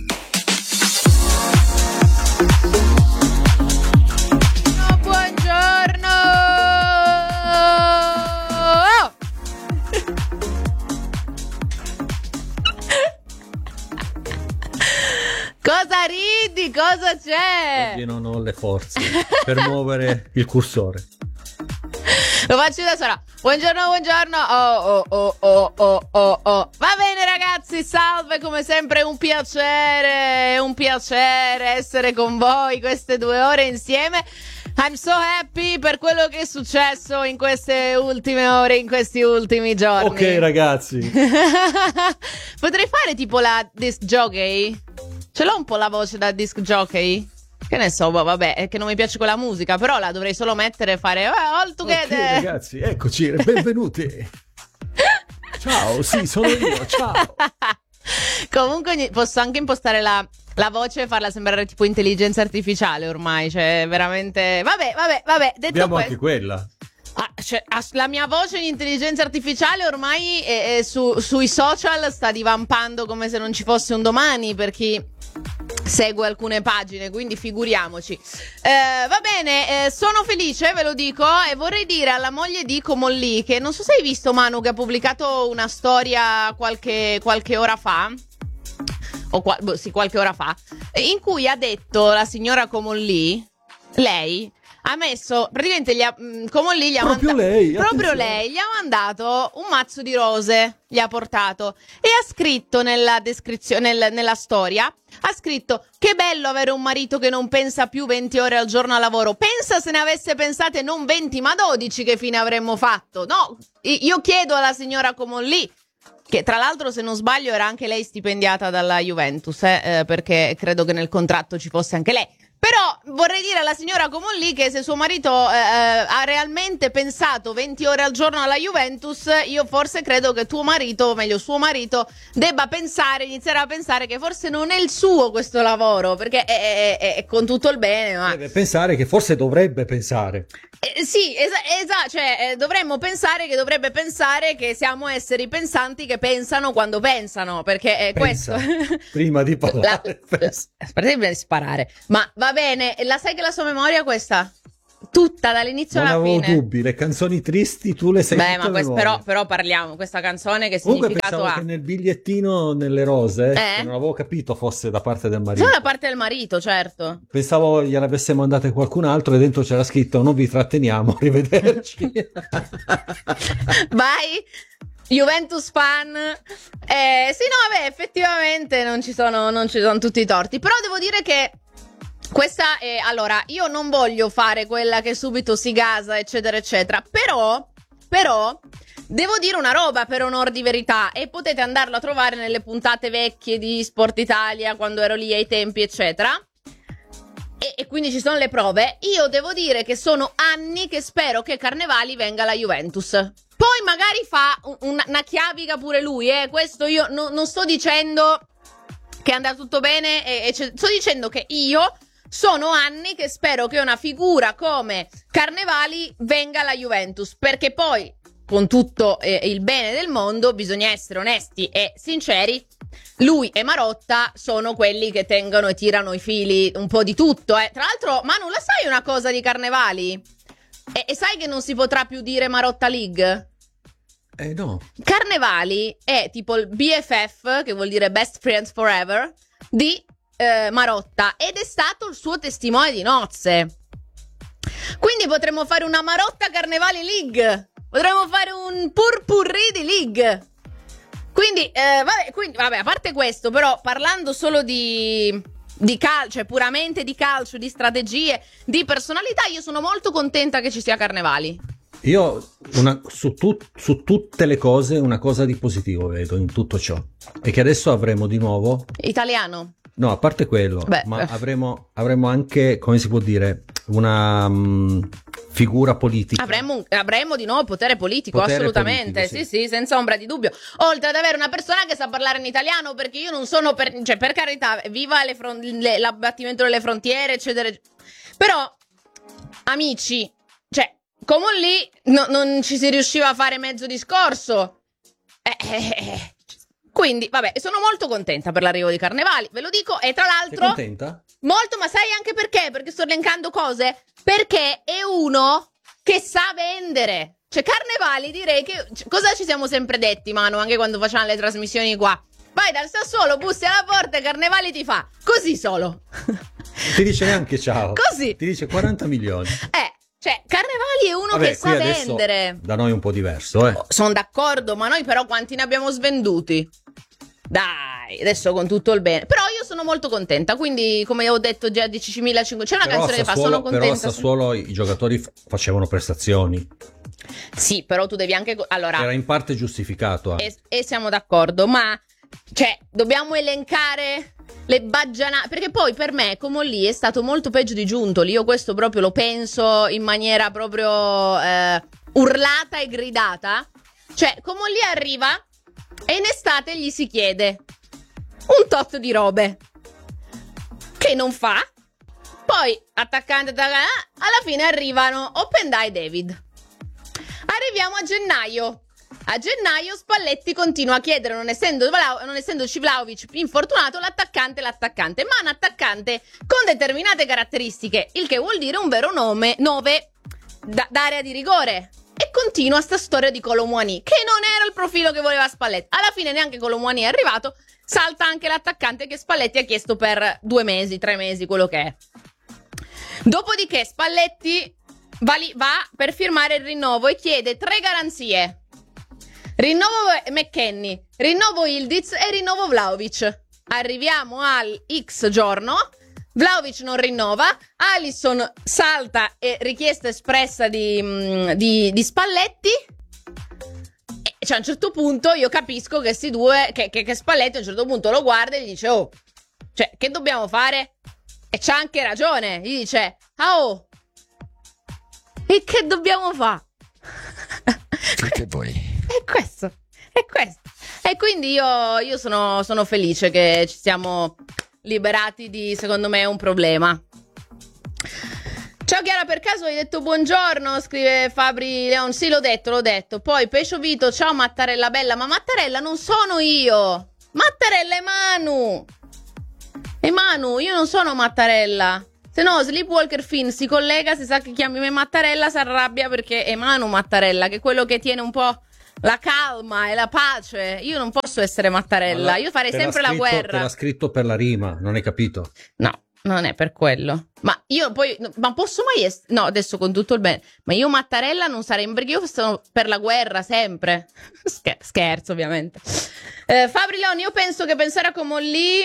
Cosa ridi? Cosa c'è? Oggi non ho le forze per muovere il cursore. Lo faccio da sola. Buongiorno. Oh. Va bene ragazzi, salve, come sempre un piacere essere con voi queste 2 ore insieme. I'm so happy per quello che è successo in queste ultime ore, in questi ultimi giorni. Ok ragazzi. Potrei fare tipo la disc jockey? Ce l'ho un po' la voce da disc jockey? Che ne so, vabbè, è che non mi piace quella musica, però la dovrei solo mettere e fare all together. Ok ragazzi, eccoci, benvenuti. Ciao, sì, sono io, ciao. Comunque posso anche impostare la voce e farla sembrare tipo intelligenza artificiale ormai, cioè veramente... Vabbè, detto abbiamo anche quella. La mia voce in intelligenza artificiale ormai sui social sta divampando come se non ci fosse un domani per chi segue alcune pagine, quindi figuriamoci. Va bene, sono felice, ve lo dico, e vorrei dire alla moglie di Comolli che non so se hai visto, Manu, che ha pubblicato una storia qualche ora fa, qualche ora fa, in cui ha detto la signora Comolli, lei ha messo praticamente Comolli gli ha lei gli ha mandato un mazzo di rose, gli ha portato e ha scritto nella descrizione, nella storia, ha scritto: che bello avere un marito che non pensa più 20 ore al giorno al lavoro, pensa se ne avesse pensate non 20 ma 12 che fine avremmo fatto. No, io chiedo alla signora Comolli, che tra l'altro se non sbaglio era anche lei stipendiata dalla Juventus, perché credo che nel contratto ci fosse anche lei. Però vorrei dire alla signora Comolli che se suo marito ha realmente pensato 20 ore al giorno alla Juventus, io forse credo che tuo marito, o meglio suo marito, debba iniziare a pensare che forse non è il suo questo lavoro, perché è con tutto il bene, ma deve pensare che forse dovrebbe pensare. Sì, esatto, cioè dovremmo pensare che dovrebbe pensare che siamo esseri pensanti che pensano quando pensano, perché è questo. Prima di parlare. Prima di sparare. Ma va bene, la sai che la sua memoria è questa? Tutta dall'inizio alla fine. Non avevo dubbi, le canzoni tristi tu le sai. Beh, ma però parliamo, questa canzone che comunque significato ha? Che nel bigliettino nelle rose, che non avevo capito fosse da parte del marito. Solo da parte del marito, certo. Pensavo gliene avesse mandate qualcun altro e dentro c'era scritto non vi tratteniamo, arrivederci. Vai! Juventus fan. Sì, no, vabbè, effettivamente non ci sono tutti i torti, però devo dire che questa è, allora, io non voglio fare quella che subito si gasa, eccetera, eccetera, però devo dire una roba per onor di verità, e potete andarlo a trovare nelle puntate vecchie di Sport Italia, quando ero lì ai tempi, eccetera, e quindi ci sono le prove. Io devo dire che sono anni che spero che Carnevali venga alla Juventus. Poi magari fa una chiavica pure lui, questo io non sto dicendo che è andato tutto bene, sto dicendo che io sono anni che spero che una figura come Carnevali venga alla Juventus, perché poi, con tutto il bene del mondo, bisogna essere onesti e sinceri, lui e Marotta sono quelli che tengono e tirano i fili un po' di tutto. Tra l'altro, Manu, la sai una cosa di Carnevali? E sai che non si potrà più dire Marotta League? No. Carnevali è tipo il BFF, che vuol dire Best Friends Forever, di Marotta, ed è stato il suo testimone di nozze. Quindi potremmo fare una Marotta Carnevali League, potremmo fare un purpurri di League. Quindi vabbè, a parte questo, però parlando solo di calcio, cioè puramente di calcio, di strategie, di personalità, io sono molto contenta che ci sia Carnevali. Io su tutte le cose una cosa di positivo vedo in tutto ciò, e che adesso avremo di nuovo italiano. No, a parte quello, ma avremo anche, come si può dire, una figura politica. Avremo di nuovo potere politico, assolutamente, politico, sì, senza ombra di dubbio. Oltre ad avere una persona che sa parlare in italiano, perché io non sono per carità, viva l'abbattimento delle frontiere, eccetera. Però, amici, cioè, come lì non ci si riusciva a fare mezzo discorso. Quindi, vabbè, sono molto contenta per l'arrivo di Carnevali, ve lo dico, e tra l'altro... Sei contenta? Molto, ma sai anche perché? Perché sto elencando cose? Perché è uno che sa vendere. Cioè, Carnevali, direi che... cosa ci siamo sempre detti, Manu, anche quando facciamo le trasmissioni qua? Vai dal Sassuolo, bussi alla porta e Carnevali ti fa così solo. Ti dice neanche ciao. Così. Ti dice 40 milioni. Cioè, Carnevali è uno che sa vendere. Da noi è un po' diverso, Sono d'accordo, ma noi però quanti ne abbiamo svenduti? Dai, adesso con tutto il bene. Però io sono molto contenta, quindi come ho detto già 10.500. C'è una canzone che fa, sono contenta. Però a Sassuolo i giocatori facevano prestazioni. Sì, però tu devi anche... Allora, era in parte giustificato. E siamo d'accordo, ma... Cioè, dobbiamo elencare le baggianate, perché poi per me Comolli è stato molto peggio di Giuntoli. Io questo proprio lo penso in maniera proprio urlata e gridata. Cioè, Comolli arriva e in estate gli si chiede un tot di robe che non fa. Poi attaccante, alla fine arrivano Openda e David. Arriviamo a gennaio. A gennaio Spalletti continua a chiedere, non essendoci Vlahovic infortunato, l'attaccante, ma un attaccante con determinate caratteristiche, il che vuol dire un vero 9 d'area di rigore. E continua sta storia di Kolo Muani, che non era il profilo che voleva Spalletti. Alla fine neanche Kolo Muani è arrivato, salta anche l'attaccante che Spalletti ha chiesto per 2 mesi, 3 mesi, quello che è. Dopodiché Spalletti va per firmare il rinnovo e chiede 3 garanzie. Rinnovo McKennie, rinnovo Ildiz e rinnovo Vlahovic. Arriviamo al X giorno, Vlahovic non rinnova, Alisson salta e richiesta espressa di Spalletti. E cioè a un certo punto io capisco che questi due, che Spalletti a un certo punto lo guarda e gli dice: oh, cioè che dobbiamo fare? E c'ha anche ragione, gli dice: oh, e che dobbiamo fare? Che voi? È questo. E quindi io sono felice che ci siamo liberati di, secondo me, un problema. Ciao Chiara, per caso hai detto buongiorno? Scrive Fabri Leon. Sì, l'ho detto. Poi Pescio Vito, ciao Mattarella bella. Ma Mattarella non sono io. Mattarella è Manu. E Manu, io non sono Mattarella. Se no Sleepwalker Finn si collega, se sa che chiami me Mattarella si arrabbia perché è Manu Mattarella, che è quello che tiene un po' la calma e la pace. Io non posso essere Mattarella, io farei sempre la guerra. Te l'ha scritto per la rima, non hai capito? No, non è per quello. Ma io poi, ma posso mai no, adesso con tutto il bene, ma io Mattarella non sarei, perché io sono per la guerra sempre. Scherzo ovviamente. Fabri Leon, io penso che pensare a Comolli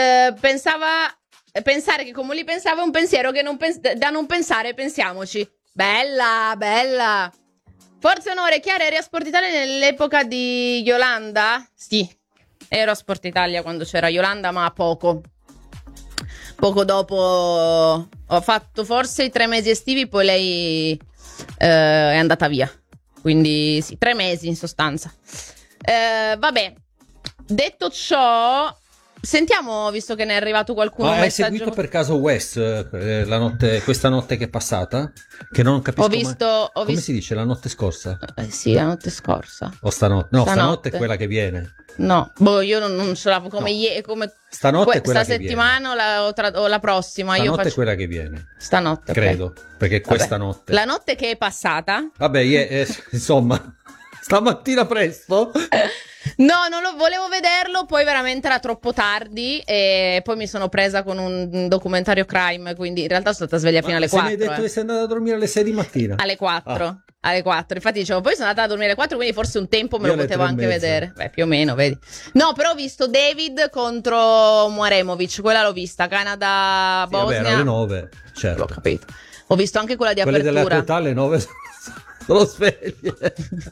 pensare che Comolli pensava è un pensiero che da non pensare, pensiamoci. Bella. Forza onore, Chiara, eri a Sport Italia nell'epoca di Yolanda? Sì, ero a Sport Italia quando c'era Yolanda, ma poco dopo ho fatto forse i 3 mesi estivi, poi lei è andata via, quindi sì, 3 mesi in sostanza. Vabbè, detto ciò, sentiamo, visto che ne è arrivato qualcuno. Hai seguito per caso West questa notte che è passata? Che non capisco come si dice, la notte scorsa? Sì, la notte scorsa. O stanotte? No, stanotte è quella che viene. No, io non ce l'avevo come stanotte è quella che settimana viene. O la prossima. Stanotte io è quella che viene. Stanotte, credo, perché questa notte. La notte che è passata. Vabbè, insomma, stamattina presto. No, non lo volevo vederlo, poi veramente era troppo tardi e poi mi sono presa con un documentario crime, quindi in realtà sono stata sveglia fino alle 4. Mi hai detto che sei andata a dormire alle 6 di mattina. Alle 4. Alle 4, infatti dicevo, poi sono andata a dormire alle 4, quindi forse un tempo me lo potevo anche vedere. Beh, più o meno, vedi. No, però ho visto David contro Muaremovic, quella l'ho vista, Canada-Bosnia. Vabbè, alle 9, certo. L'ho capito. Ho visto anche quella di quelle apertura. Quelle della alle 9 sono sveglie.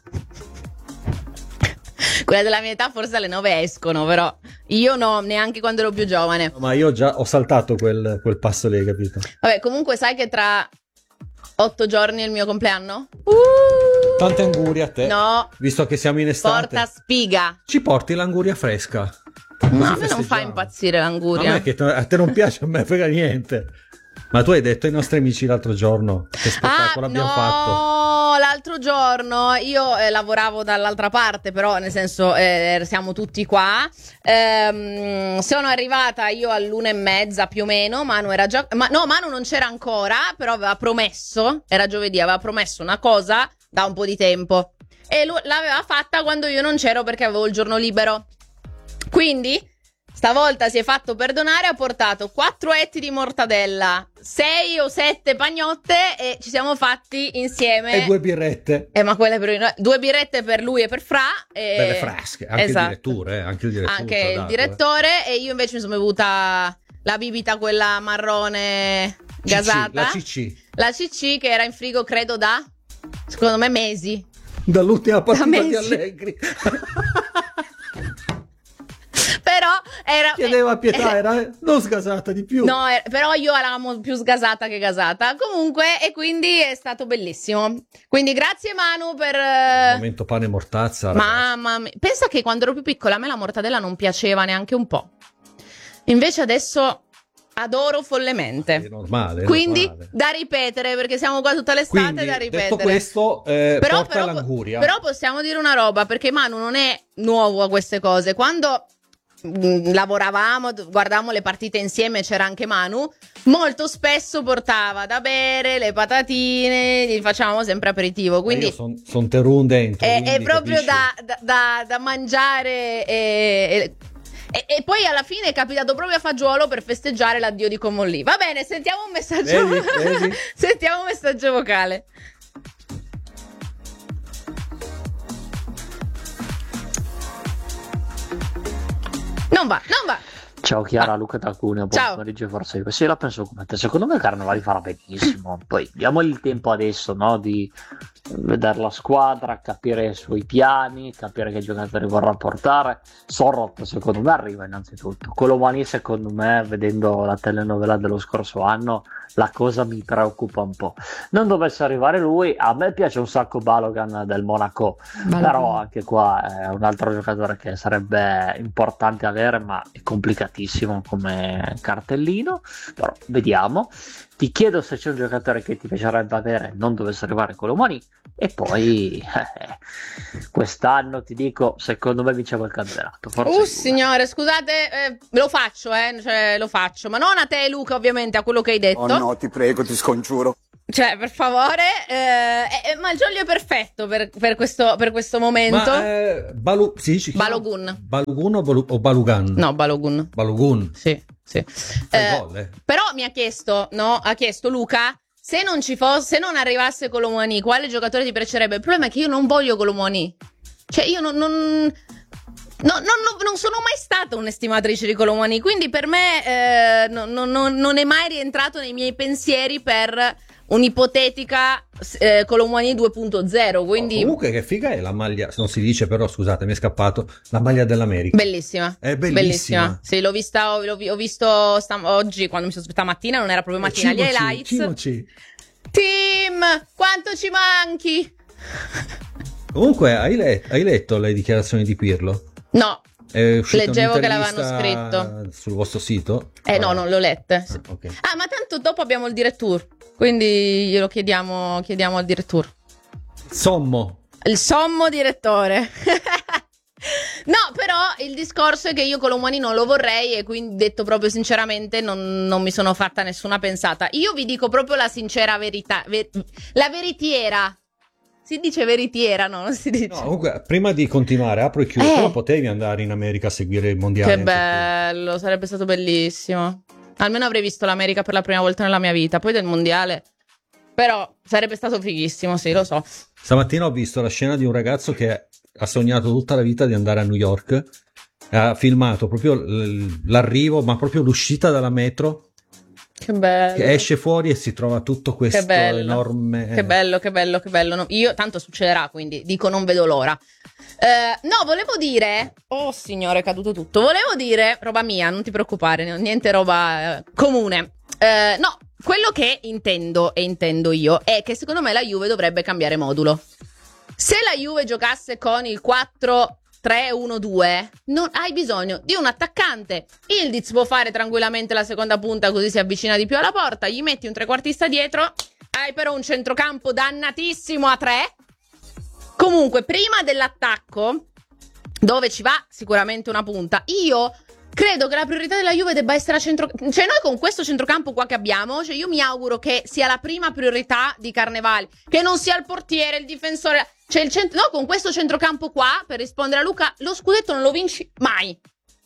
Quella della mia età forse alle 9 escono, però io no, neanche quando ero più giovane. Ma io già ho saltato quel passo lì, capito? Vabbè, comunque sai che tra 8 giorni è il mio compleanno? Tante angurie a te. No. Visto che siamo in estate. Porta spiga. Ci porti l'anguria fresca? No, a me non fa impazzire l'anguria. A me che a te non piace, a me frega niente. Ma tu hai detto ai nostri amici l'altro giorno che spettacolo abbiamo fatto. No, l'altro giorno io lavoravo dall'altra parte, però nel senso siamo tutti qua. Sono arrivata io all'1:30 più o meno. Manu era già. Manu non c'era ancora, però aveva promesso. Era giovedì, aveva promesso una cosa da un po' di tempo. E l'aveva fatta quando io non c'ero perché avevo il giorno libero. Quindi stavolta si è fatto perdonare, ha portato 4 etti di mortadella, 6 o 7 pagnotte e ci siamo fatti insieme. E 2 birrette. Ma quelle per 2 birrette per lui e per Fra. Belle fresche, anche esatto. Il direttore. Anche il direttore. E io invece mi sono bevuta la bibita, quella marrone gasata. La CC che era in frigo credo da, secondo me, mesi. Dall'ultima partita di Allegri. Però era chiedeva pietà, era non sgasata di più. No, però io eravamo più sgasata che gasata. Comunque, e quindi è stato bellissimo. Quindi grazie Manu per momento pane e mortazza. Mamma mia. Pensa che quando ero più piccola a me la mortadella non piaceva neanche un po'. Invece adesso adoro follemente. È normale. Quindi da ripetere, perché siamo qua tutta l'estate. Quindi, da ripetere. Detto questo, porta all'anguria. Però possiamo dire una roba, perché Manu non è nuovo a queste cose. Quando lavoravamo, guardavamo le partite insieme, c'era anche Manu, molto spesso portava da bere, le patatine, gli facevamo sempre aperitivo, quindi io son terun dentro, è proprio da mangiare e poi alla fine è capitato proprio a fagiolo per festeggiare l'addio di Comolli. Va bene, sentiamo un messaggio. Vedi? Sentiamo un messaggio vocale. Non va. Ciao Chiara, Luca da Cuneo, buon pomeriggio, forse io. Sì, la penso come te, secondo me Carnevali farà benissimo, poi diamogli il tempo adesso, no, di vedere la squadra, capire i suoi piani, capire che giocatori vorrà portare. Sorrot secondo me arriva innanzitutto, Colomani secondo me, vedendo la telenovela dello scorso anno, la cosa mi preoccupa un po'. Non dovesse arrivare lui, a me piace un sacco Balogun del Monaco, però anche qua è un altro giocatore che sarebbe importante avere, ma è complicatissimo come cartellino, però vediamo. Ti chiedo se c'è un giocatore che ti piacerebbe avere, non dovesse arrivare Colomani, e poi quest'anno ti dico, secondo me vinciamo il campionato. Signore, scusate, lo faccio, cioè, lo faccio, ma non a te Luca, ovviamente, a quello che hai detto. Oh no, ti prego, ti scongiuro. Cioè, per favore, ma il Giolio è perfetto per questo momento. Balogun. Balogun o Balugan? No, Balogun. Balogun. Sì. Però mi ha chiesto Luca, se non arrivasse Colomani, quale giocatore ti piacerebbe? Il problema è che io non voglio Colomani. Cioè, io non sono mai stata un'estimatrice di Colomani, quindi per me non è mai rientrato nei miei pensieri per un'ipotetica Colomani 2.0, quindi comunque che figa è la maglia, non si dice, però scusate, mi è scappato, la maglia dell'America. Bellissima. È bellissima. Sì, l'ho visto oggi quando mi sono stamattina, non era proprio mattina, gli highlights. Tim, quanto ci manchi? Comunque hai letto le dichiarazioni di Pirlo? No. Leggevo che l'avevano scritto sul vostro sito? No, non l'ho lette. Okay. Ma tanto dopo abbiamo il direttour, quindi glielo chiediamo al direttour. Il sommo direttore. No, però il discorso è che io Colomani non lo vorrei, e quindi, detto proprio sinceramente, non mi sono fatta nessuna pensata. Io vi dico proprio la sincera verità, la veritiera. Si dice veritiera, no? Non si dice. No, comunque, prima di continuare, apro e chiudo, però potevi andare in America a seguire il mondiale. Che bello, sarebbe stato bellissimo. Almeno avrei visto l'America per la prima volta nella mia vita, poi del mondiale. Però sarebbe stato fighissimo, sì, lo so. Stamattina ho visto la scena di un ragazzo che ha sognato tutta la vita di andare a New York. Ha filmato proprio l'arrivo, ma proprio l'uscita dalla metro. Che bello. Che esce fuori e si trova tutto questo enorme. Che bello. No, io tanto succederà, quindi dico non vedo l'ora. No, volevo dire. Oh signore, è caduto tutto. Volevo dire, roba mia, non ti preoccupare, niente roba comune. No, quello che intendo io è che secondo me la Juve dovrebbe cambiare modulo. Se la Juve giocasse con il 4-3-1-2, non hai bisogno di un attaccante. Ildiz può fare tranquillamente la seconda punta, così si avvicina di più alla porta. Gli metti un trequartista dietro. Hai però un centrocampo dannatissimo a 3. Comunque, prima dell'attacco, dove ci va sicuramente una punta, io credo che la priorità della Juve debba essere a centrocampo. Cioè, noi con questo centrocampo qua che abbiamo, cioè io mi auguro che sia la prima priorità di Carnevali, che non sia il portiere, il difensore. Cioè no, con questo centrocampo qua, per rispondere a Luca, lo scudetto non lo vinci mai.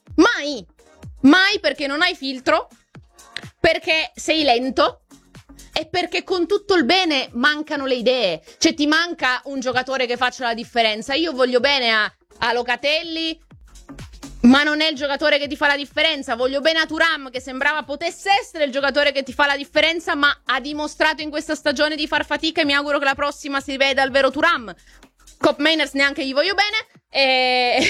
Mai, perché non hai filtro, perché sei lento e perché con tutto il bene mancano le idee. Cioè ti manca un giocatore che faccia la differenza. Io voglio bene a Locatelli, ma non è il giocatore che ti fa la differenza. Voglio bene a Thuram, che sembrava potesse essere il giocatore che ti fa la differenza, ma ha dimostrato in questa stagione di far fatica, e mi auguro che la prossima si veda il vero Thuram. Cop Mainers neanche gli voglio bene.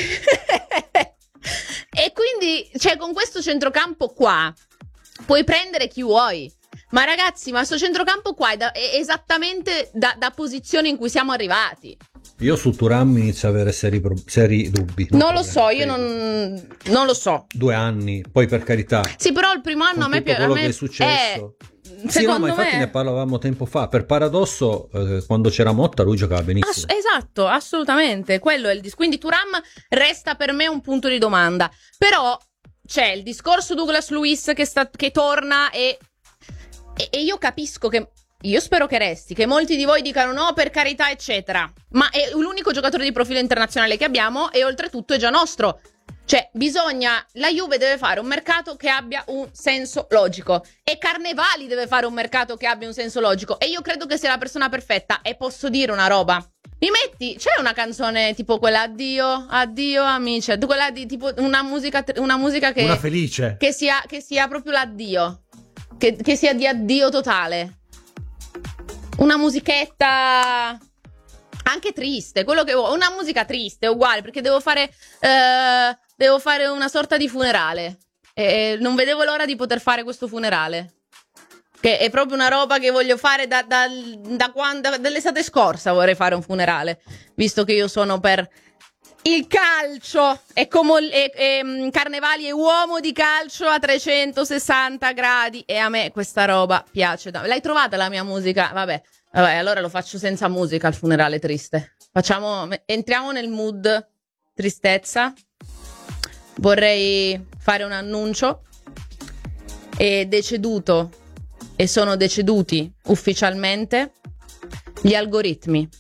E quindi, cioè, con questo centrocampo qua puoi prendere chi vuoi. Ma ragazzi, ma sto centrocampo qua è esattamente da posizione in cui siamo arrivati. Io su Thuram inizio a avere seri dubbi. Non lo so, io non lo so. 2 anni, poi per carità. Sì, però il primo anno a me piace. Quello che è successo. Sì, no, ma infatti ne parlavamo tempo fa. Per paradosso, quando c'era Motta, lui giocava benissimo. Esatto, assolutamente. Quello è il quindi Thuram resta per me un punto di domanda. Però c'è il discorso Douglas Luiz che torna e io capisco che. Io spero che resti, che molti di voi dicano no, per carità, eccetera. Ma è l'unico giocatore di profilo internazionale che abbiamo, e oltretutto è già nostro. Cioè, la Juve deve fare un mercato che abbia un senso logico. E Carnevali deve fare un mercato che abbia un senso logico. E io credo che sia la persona perfetta. E posso dire una roba. Mi metti, c'è una canzone tipo quella addio amici, quella di tipo una musica che una felice, che sia proprio l'addio, che sia di addio totale. Una musichetta anche triste, quello che vuoi, una musica triste, uguale, perché devo fare una sorta di funerale e non vedevo l'ora di poter fare questo funerale. Che è proprio una roba che voglio fare da quando, dall'estate scorsa vorrei fare un funerale, visto che io sono per il calcio e carnevali e uomo di calcio a 360 gradi e a me questa roba piace. L'hai trovata la mia musica? Vabbè, allora lo faccio senza musica al funerale triste. Entriamo nel mood tristezza. Vorrei fare un annuncio. È deceduto e sono deceduti ufficialmente gli algoritmi.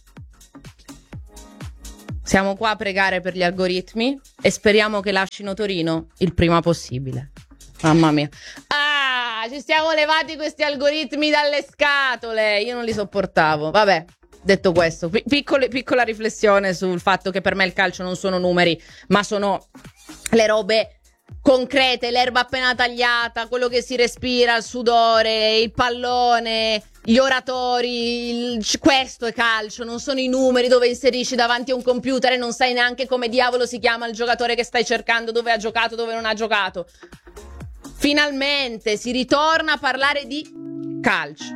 Siamo qua a pregare per gli algoritmi e speriamo che lascino Torino il prima possibile. Mamma mia. Ci siamo levati questi algoritmi dalle scatole. Io non li sopportavo. Vabbè, detto questo, piccola riflessione sul fatto che per me il calcio non sono numeri, ma sono le robe concrete, l'erba appena tagliata, quello che si respira, il sudore, il pallone, gli oratori, questo è calcio, non sono i numeri dove inserisci davanti a un computer e non sai neanche come diavolo si chiama il giocatore che stai cercando, dove ha giocato, dove non ha giocato. Finalmente si ritorna a parlare di calcio.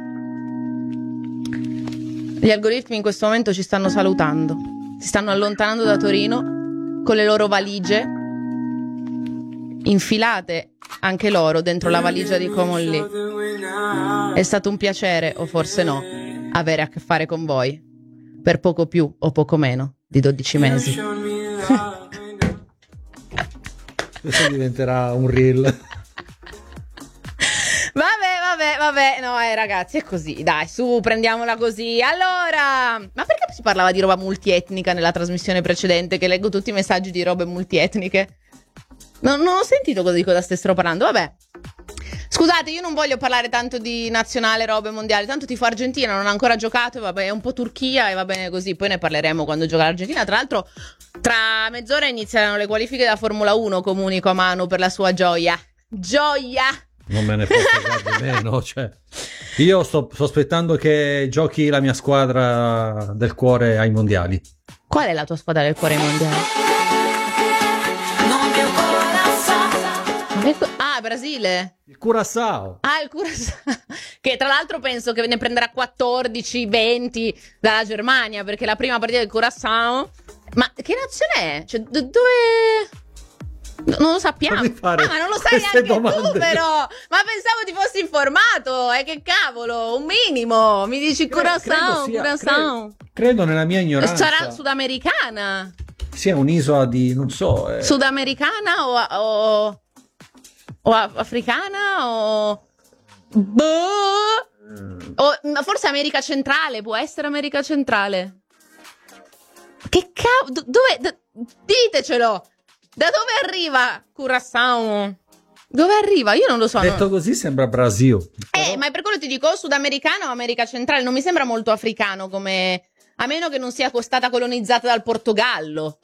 Gli algoritmi in questo momento ci stanno salutando, si stanno allontanando da Torino con le loro valigie infilate anche loro dentro la valigia di Comolli. È stato un piacere, o forse no, avere a che fare con voi per poco più o poco meno di 12 mesi. Questo diventerà un reel. Vabbè, no, ragazzi, è così, dai, su, prendiamola così. Allora, ma perché si parlava di roba multietnica nella trasmissione precedente, che leggo tutti i messaggi di robe multietniche? Non ho sentito di cosa stessero parlando, vabbè. Scusate, io non voglio parlare tanto di nazionale, robe mondiali, tanto tifo Argentina, non ha ancora giocato, e vabbè, è un po' Turchia e va bene così, poi ne parleremo quando gioca l'Argentina. Tra l'altro, tra mezz'ora inizieranno le qualifiche da Formula 1, comunico a Manu per la sua gioia. Gioia! Non me ne posso guardare meno, cioè. Io sto aspettando che giochi la mia squadra del cuore ai mondiali. Qual è la tua squadra del cuore ai mondiali? Brasile. Il Curaçao. Il Curaçao. Che tra l'altro penso che ne prenderà 14, 20 dalla Germania, perché la prima partita del Curaçao. Ma che nazione è? Cioè, dove... Non lo sappiamo. Non lo sai neanche tu, però. Ma pensavo ti fossi informato. Che cavolo, un minimo. Mi dici Curaçao. Credo nella mia ignoranza. Sarà sudamericana. Sia un'isola di, non so. Sudamericana o africana o forse America Centrale, può essere America Centrale. Che cavolo, dove ditecelo, da dove arriva Curaçao? Dove arriva? Io non lo so. Detto così sembra Brasile. Ma è per quello ti dico sudamericano o America Centrale, non mi sembra molto africano, come, a meno che non sia stata colonizzata dal Portogallo.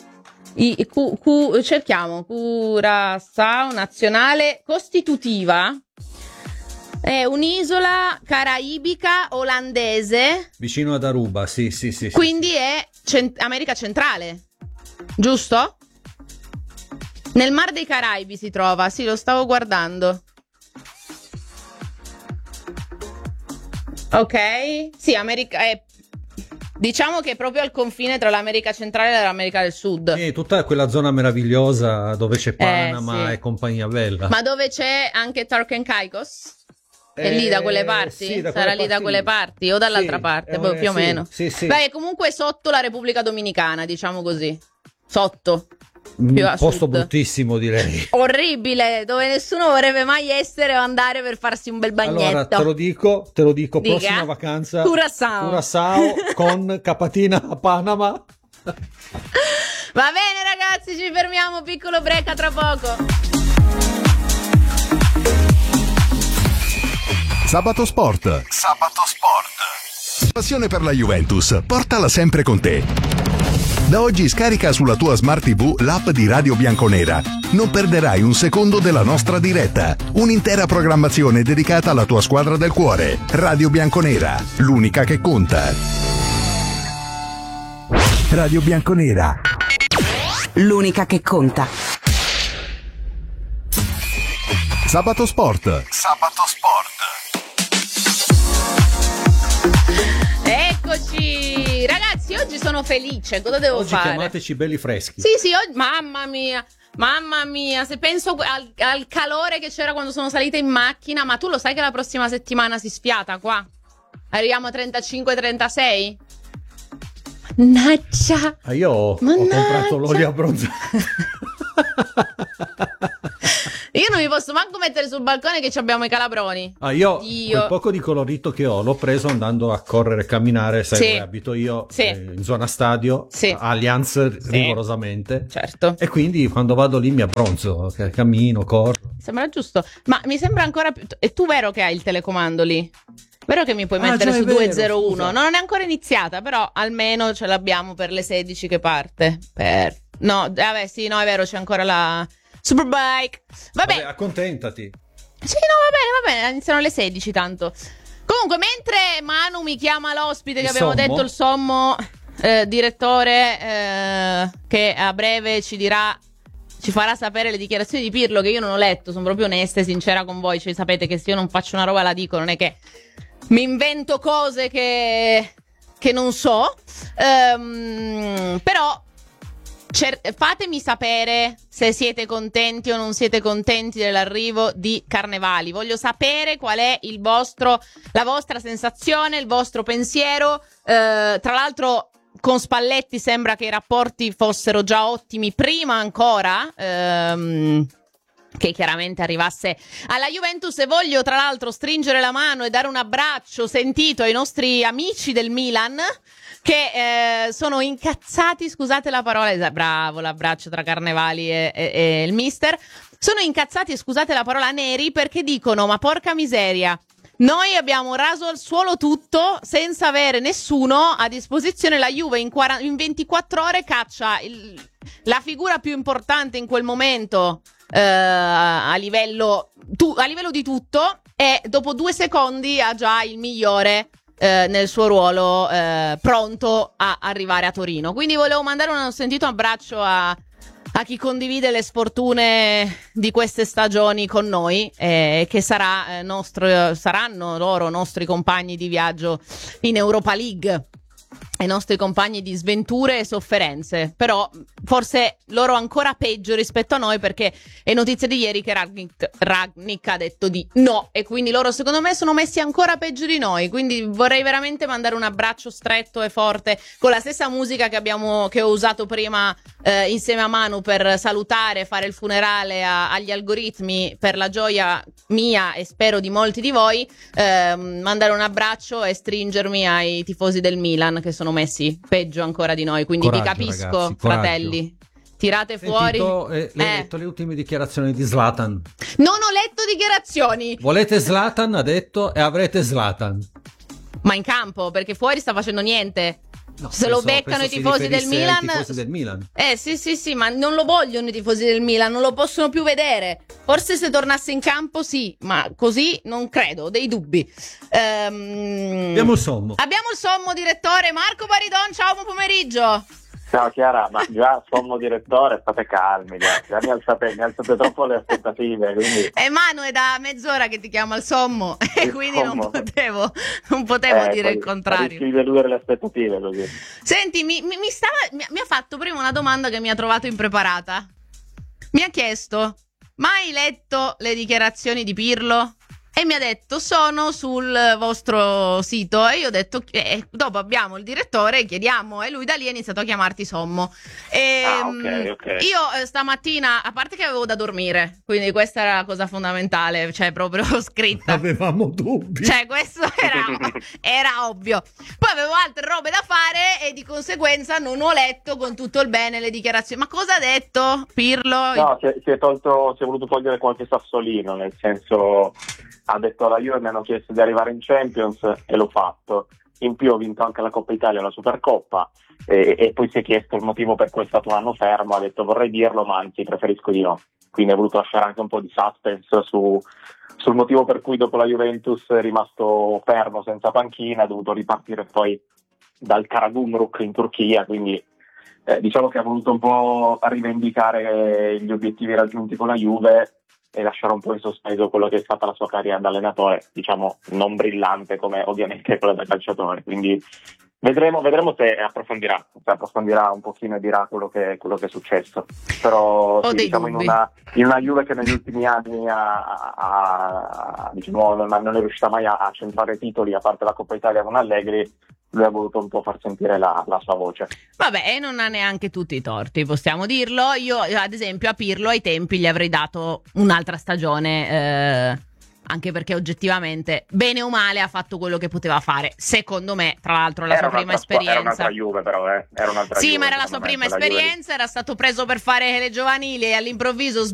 Cerchiamo Curaçao, nazionale costitutiva, è un'isola caraibica olandese vicino ad Aruba, sì. Quindi è America Centrale, giusto? Nel Mar dei Caraibi si trova, sì, lo stavo guardando. Ok, sì, diciamo che è proprio al confine tra l'America Centrale e l'America del Sud. E tutta quella zona meravigliosa dove c'è Panama e compagnia bella. Ma dove c'è anche Turks and Caicos? È lì da quelle parti? Sì, sarà lì da quelle parti o dall'altra parte, più o meno. Sì. Beh, comunque sotto la Repubblica Dominicana, diciamo così. Sotto. Un posto bruttissimo, direi. Orribile, dove nessuno vorrebbe mai essere o andare per farsi un bel bagnetto. Allora, te lo dico, Dica. prossima vacanza Curaçao con capatina a Panama. Va bene ragazzi, ci fermiamo, piccolo break, a tra poco. Sabato Sport. Passione per la Juventus, portala sempre con te. Da oggi scarica sulla tua Smart TV l'app di Radio Bianconera. Non perderai un secondo della nostra diretta. Un'intera programmazione dedicata alla tua squadra del cuore. Radio Bianconera, l'unica che conta. Radio Bianconera, l'unica che conta. Sabato Sport. Eccoci, ragazzi, oggi sono felice. Cosa devo oggi fare? Chiamateci belli freschi. Sì, mamma mia, se penso al calore che c'era quando sono salita in macchina, ma tu lo sai che la prossima settimana si sfiata qua? Arriviamo a 35-36? Mannaggia! Io ho comprato l'olio abbronzato. Io non mi posso manco mettere sul balcone che ci abbiamo i calabroni. Io quel poco di colorito che ho l'ho preso andando a correre e camminare, sai, dove abito io, in zona stadio, Allianz rigorosamente. Certo. E quindi quando vado lì mi abbronzo, cammino, corro. Sembra giusto. Ma mi sembra ancora più... E tu vero che hai il telecomando lì? Vero che mi puoi mettere su 201? Non è ancora iniziata, però almeno ce l'abbiamo per le 16 che parte. No, vabbè, sì, no, è vero, c'è ancora la Superbike. Vabbè, accontentati. Sì, no, va bene, iniziano alle 16 tanto. Comunque, mentre Manu mi chiama l'ospite che abbiamo detto, il sommo direttore, che a breve ci farà sapere le dichiarazioni di Pirlo, che io non ho letto, sono proprio onesta e sincera con voi, cioè sapete che se io non faccio una roba la dico, non è che mi invento cose che non so, però fatemi sapere se siete contenti o non siete contenti dell'arrivo di Carnevali. Voglio sapere qual è la vostra sensazione, il vostro pensiero. Tra l'altro con Spalletti sembra che i rapporti fossero già ottimi prima ancora che chiaramente arrivasse alla Juventus, e voglio tra l'altro stringere la mano e dare un abbraccio sentito ai nostri amici del Milan che sono incazzati, scusate la parola, bravo, l'abbraccio tra Carnevali e il mister, sono incazzati, scusate la parola, neri, perché dicono: ma porca miseria, noi abbiamo raso al suolo tutto senza avere nessuno a disposizione, la Juve in 24 ore caccia la figura più importante in quel momento a livello di tutto, e dopo 2 secondi ha già il migliore nel suo ruolo pronto a arrivare a Torino. Quindi volevo mandare un sentito abbraccio a chi condivide le sfortune di queste stagioni con noi, che saranno loro nostri compagni di viaggio in Europa League, i nostri compagni di sventure e sofferenze, però forse loro ancora peggio rispetto a noi, perché è notizia di ieri che Rangnick ha detto di no, e quindi loro secondo me sono messi ancora peggio di noi, quindi vorrei veramente mandare un abbraccio stretto e forte con la stessa musica che ho usato prima insieme a Manu per salutare, fare il funerale agli algoritmi, per la gioia mia e spero di molti di voi, mandare un abbraccio e stringermi ai tifosi del Milan che sono messi peggio ancora di noi, quindi coraggio, vi capisco, ragazzi, fratelli, tirate fuori. Hai letto le ultime dichiarazioni di Zlatan? Non ho letto dichiarazioni. Volete Zlatan, ha detto, e avrete Zlatan. Ma in campo, perché fuori sta facendo niente. No, se lo beccano i tifosi del Milan. Sì, ma non lo vogliono i tifosi del Milan, non lo possono più vedere. Forse se tornasse in campo sì, ma così non credo, ho dei dubbi. Abbiamo il sommo direttore Marco Baridon, ciao, buon pomeriggio. Ciao Chiara, ma già sommo direttore, state calmi, già mi alzate troppo le aspettative, quindi... Manu, è da mezz'ora che ti chiama il sommo e quindi non potevo dire il contrario. Rischi di deludere le aspettative così. Senti, mi ha fatto prima una domanda che mi ha trovato impreparata. Mi ha chiesto: ma hai letto le dichiarazioni di Pirlo? E mi ha detto: sono sul vostro sito. E io ho detto: dopo abbiamo il direttore e chiediamo. E lui da lì ha iniziato a chiamarti sommo. Okay. Io stamattina, a parte che avevo da dormire, quindi questa era la cosa fondamentale, cioè proprio scritta. Avevamo dubbi. Cioè questo era ovvio. Poi avevo altre robe da fare e di conseguenza non ho letto con tutto il bene le dichiarazioni. Ma cosa ha detto Pirlo? No, si è voluto togliere qualche sassolino, nel senso... Ha detto alla Juve, mi hanno chiesto di arrivare in Champions e l'ho fatto. in più ho vinto anche la Coppa Italia e la Supercoppa, e poi si è chiesto il motivo per cui è stato un anno fermo, ha detto vorrei dirlo ma anzi preferisco di no, quindi ha voluto lasciare anche un po' di suspense sul motivo per cui dopo la Juventus è rimasto fermo senza panchina, ha dovuto ripartire poi dal Karagümrük in Turchia, quindi diciamo che ha voluto un po' rivendicare gli obiettivi raggiunti con la Juve e lasciare un po' in sospeso quello che è stata la sua carriera da allenatore, diciamo non brillante come ovviamente quella da calciatore, quindi vedremo se approfondirà un pochino e dirà quello che è successo, però sì, diciamo in una Juve che negli ultimi anni diciamo, non è riuscita mai a centrare titoli, a parte la Coppa Italia con Allegri, lui ha voluto un po' far sentire la sua voce. Vabbè, e non ha neanche tutti i torti, possiamo dirlo. Io ad esempio a Pirlo ai tempi gli avrei dato un'altra stagione, anche perché oggettivamente bene o male ha fatto quello che poteva fare, secondo me, tra l'altro la sua prima esperienza era un'altra Juve, però era un'altra sì, Juve, ma era la sua prima esperienza, era stato preso per fare le giovanili e all'improvviso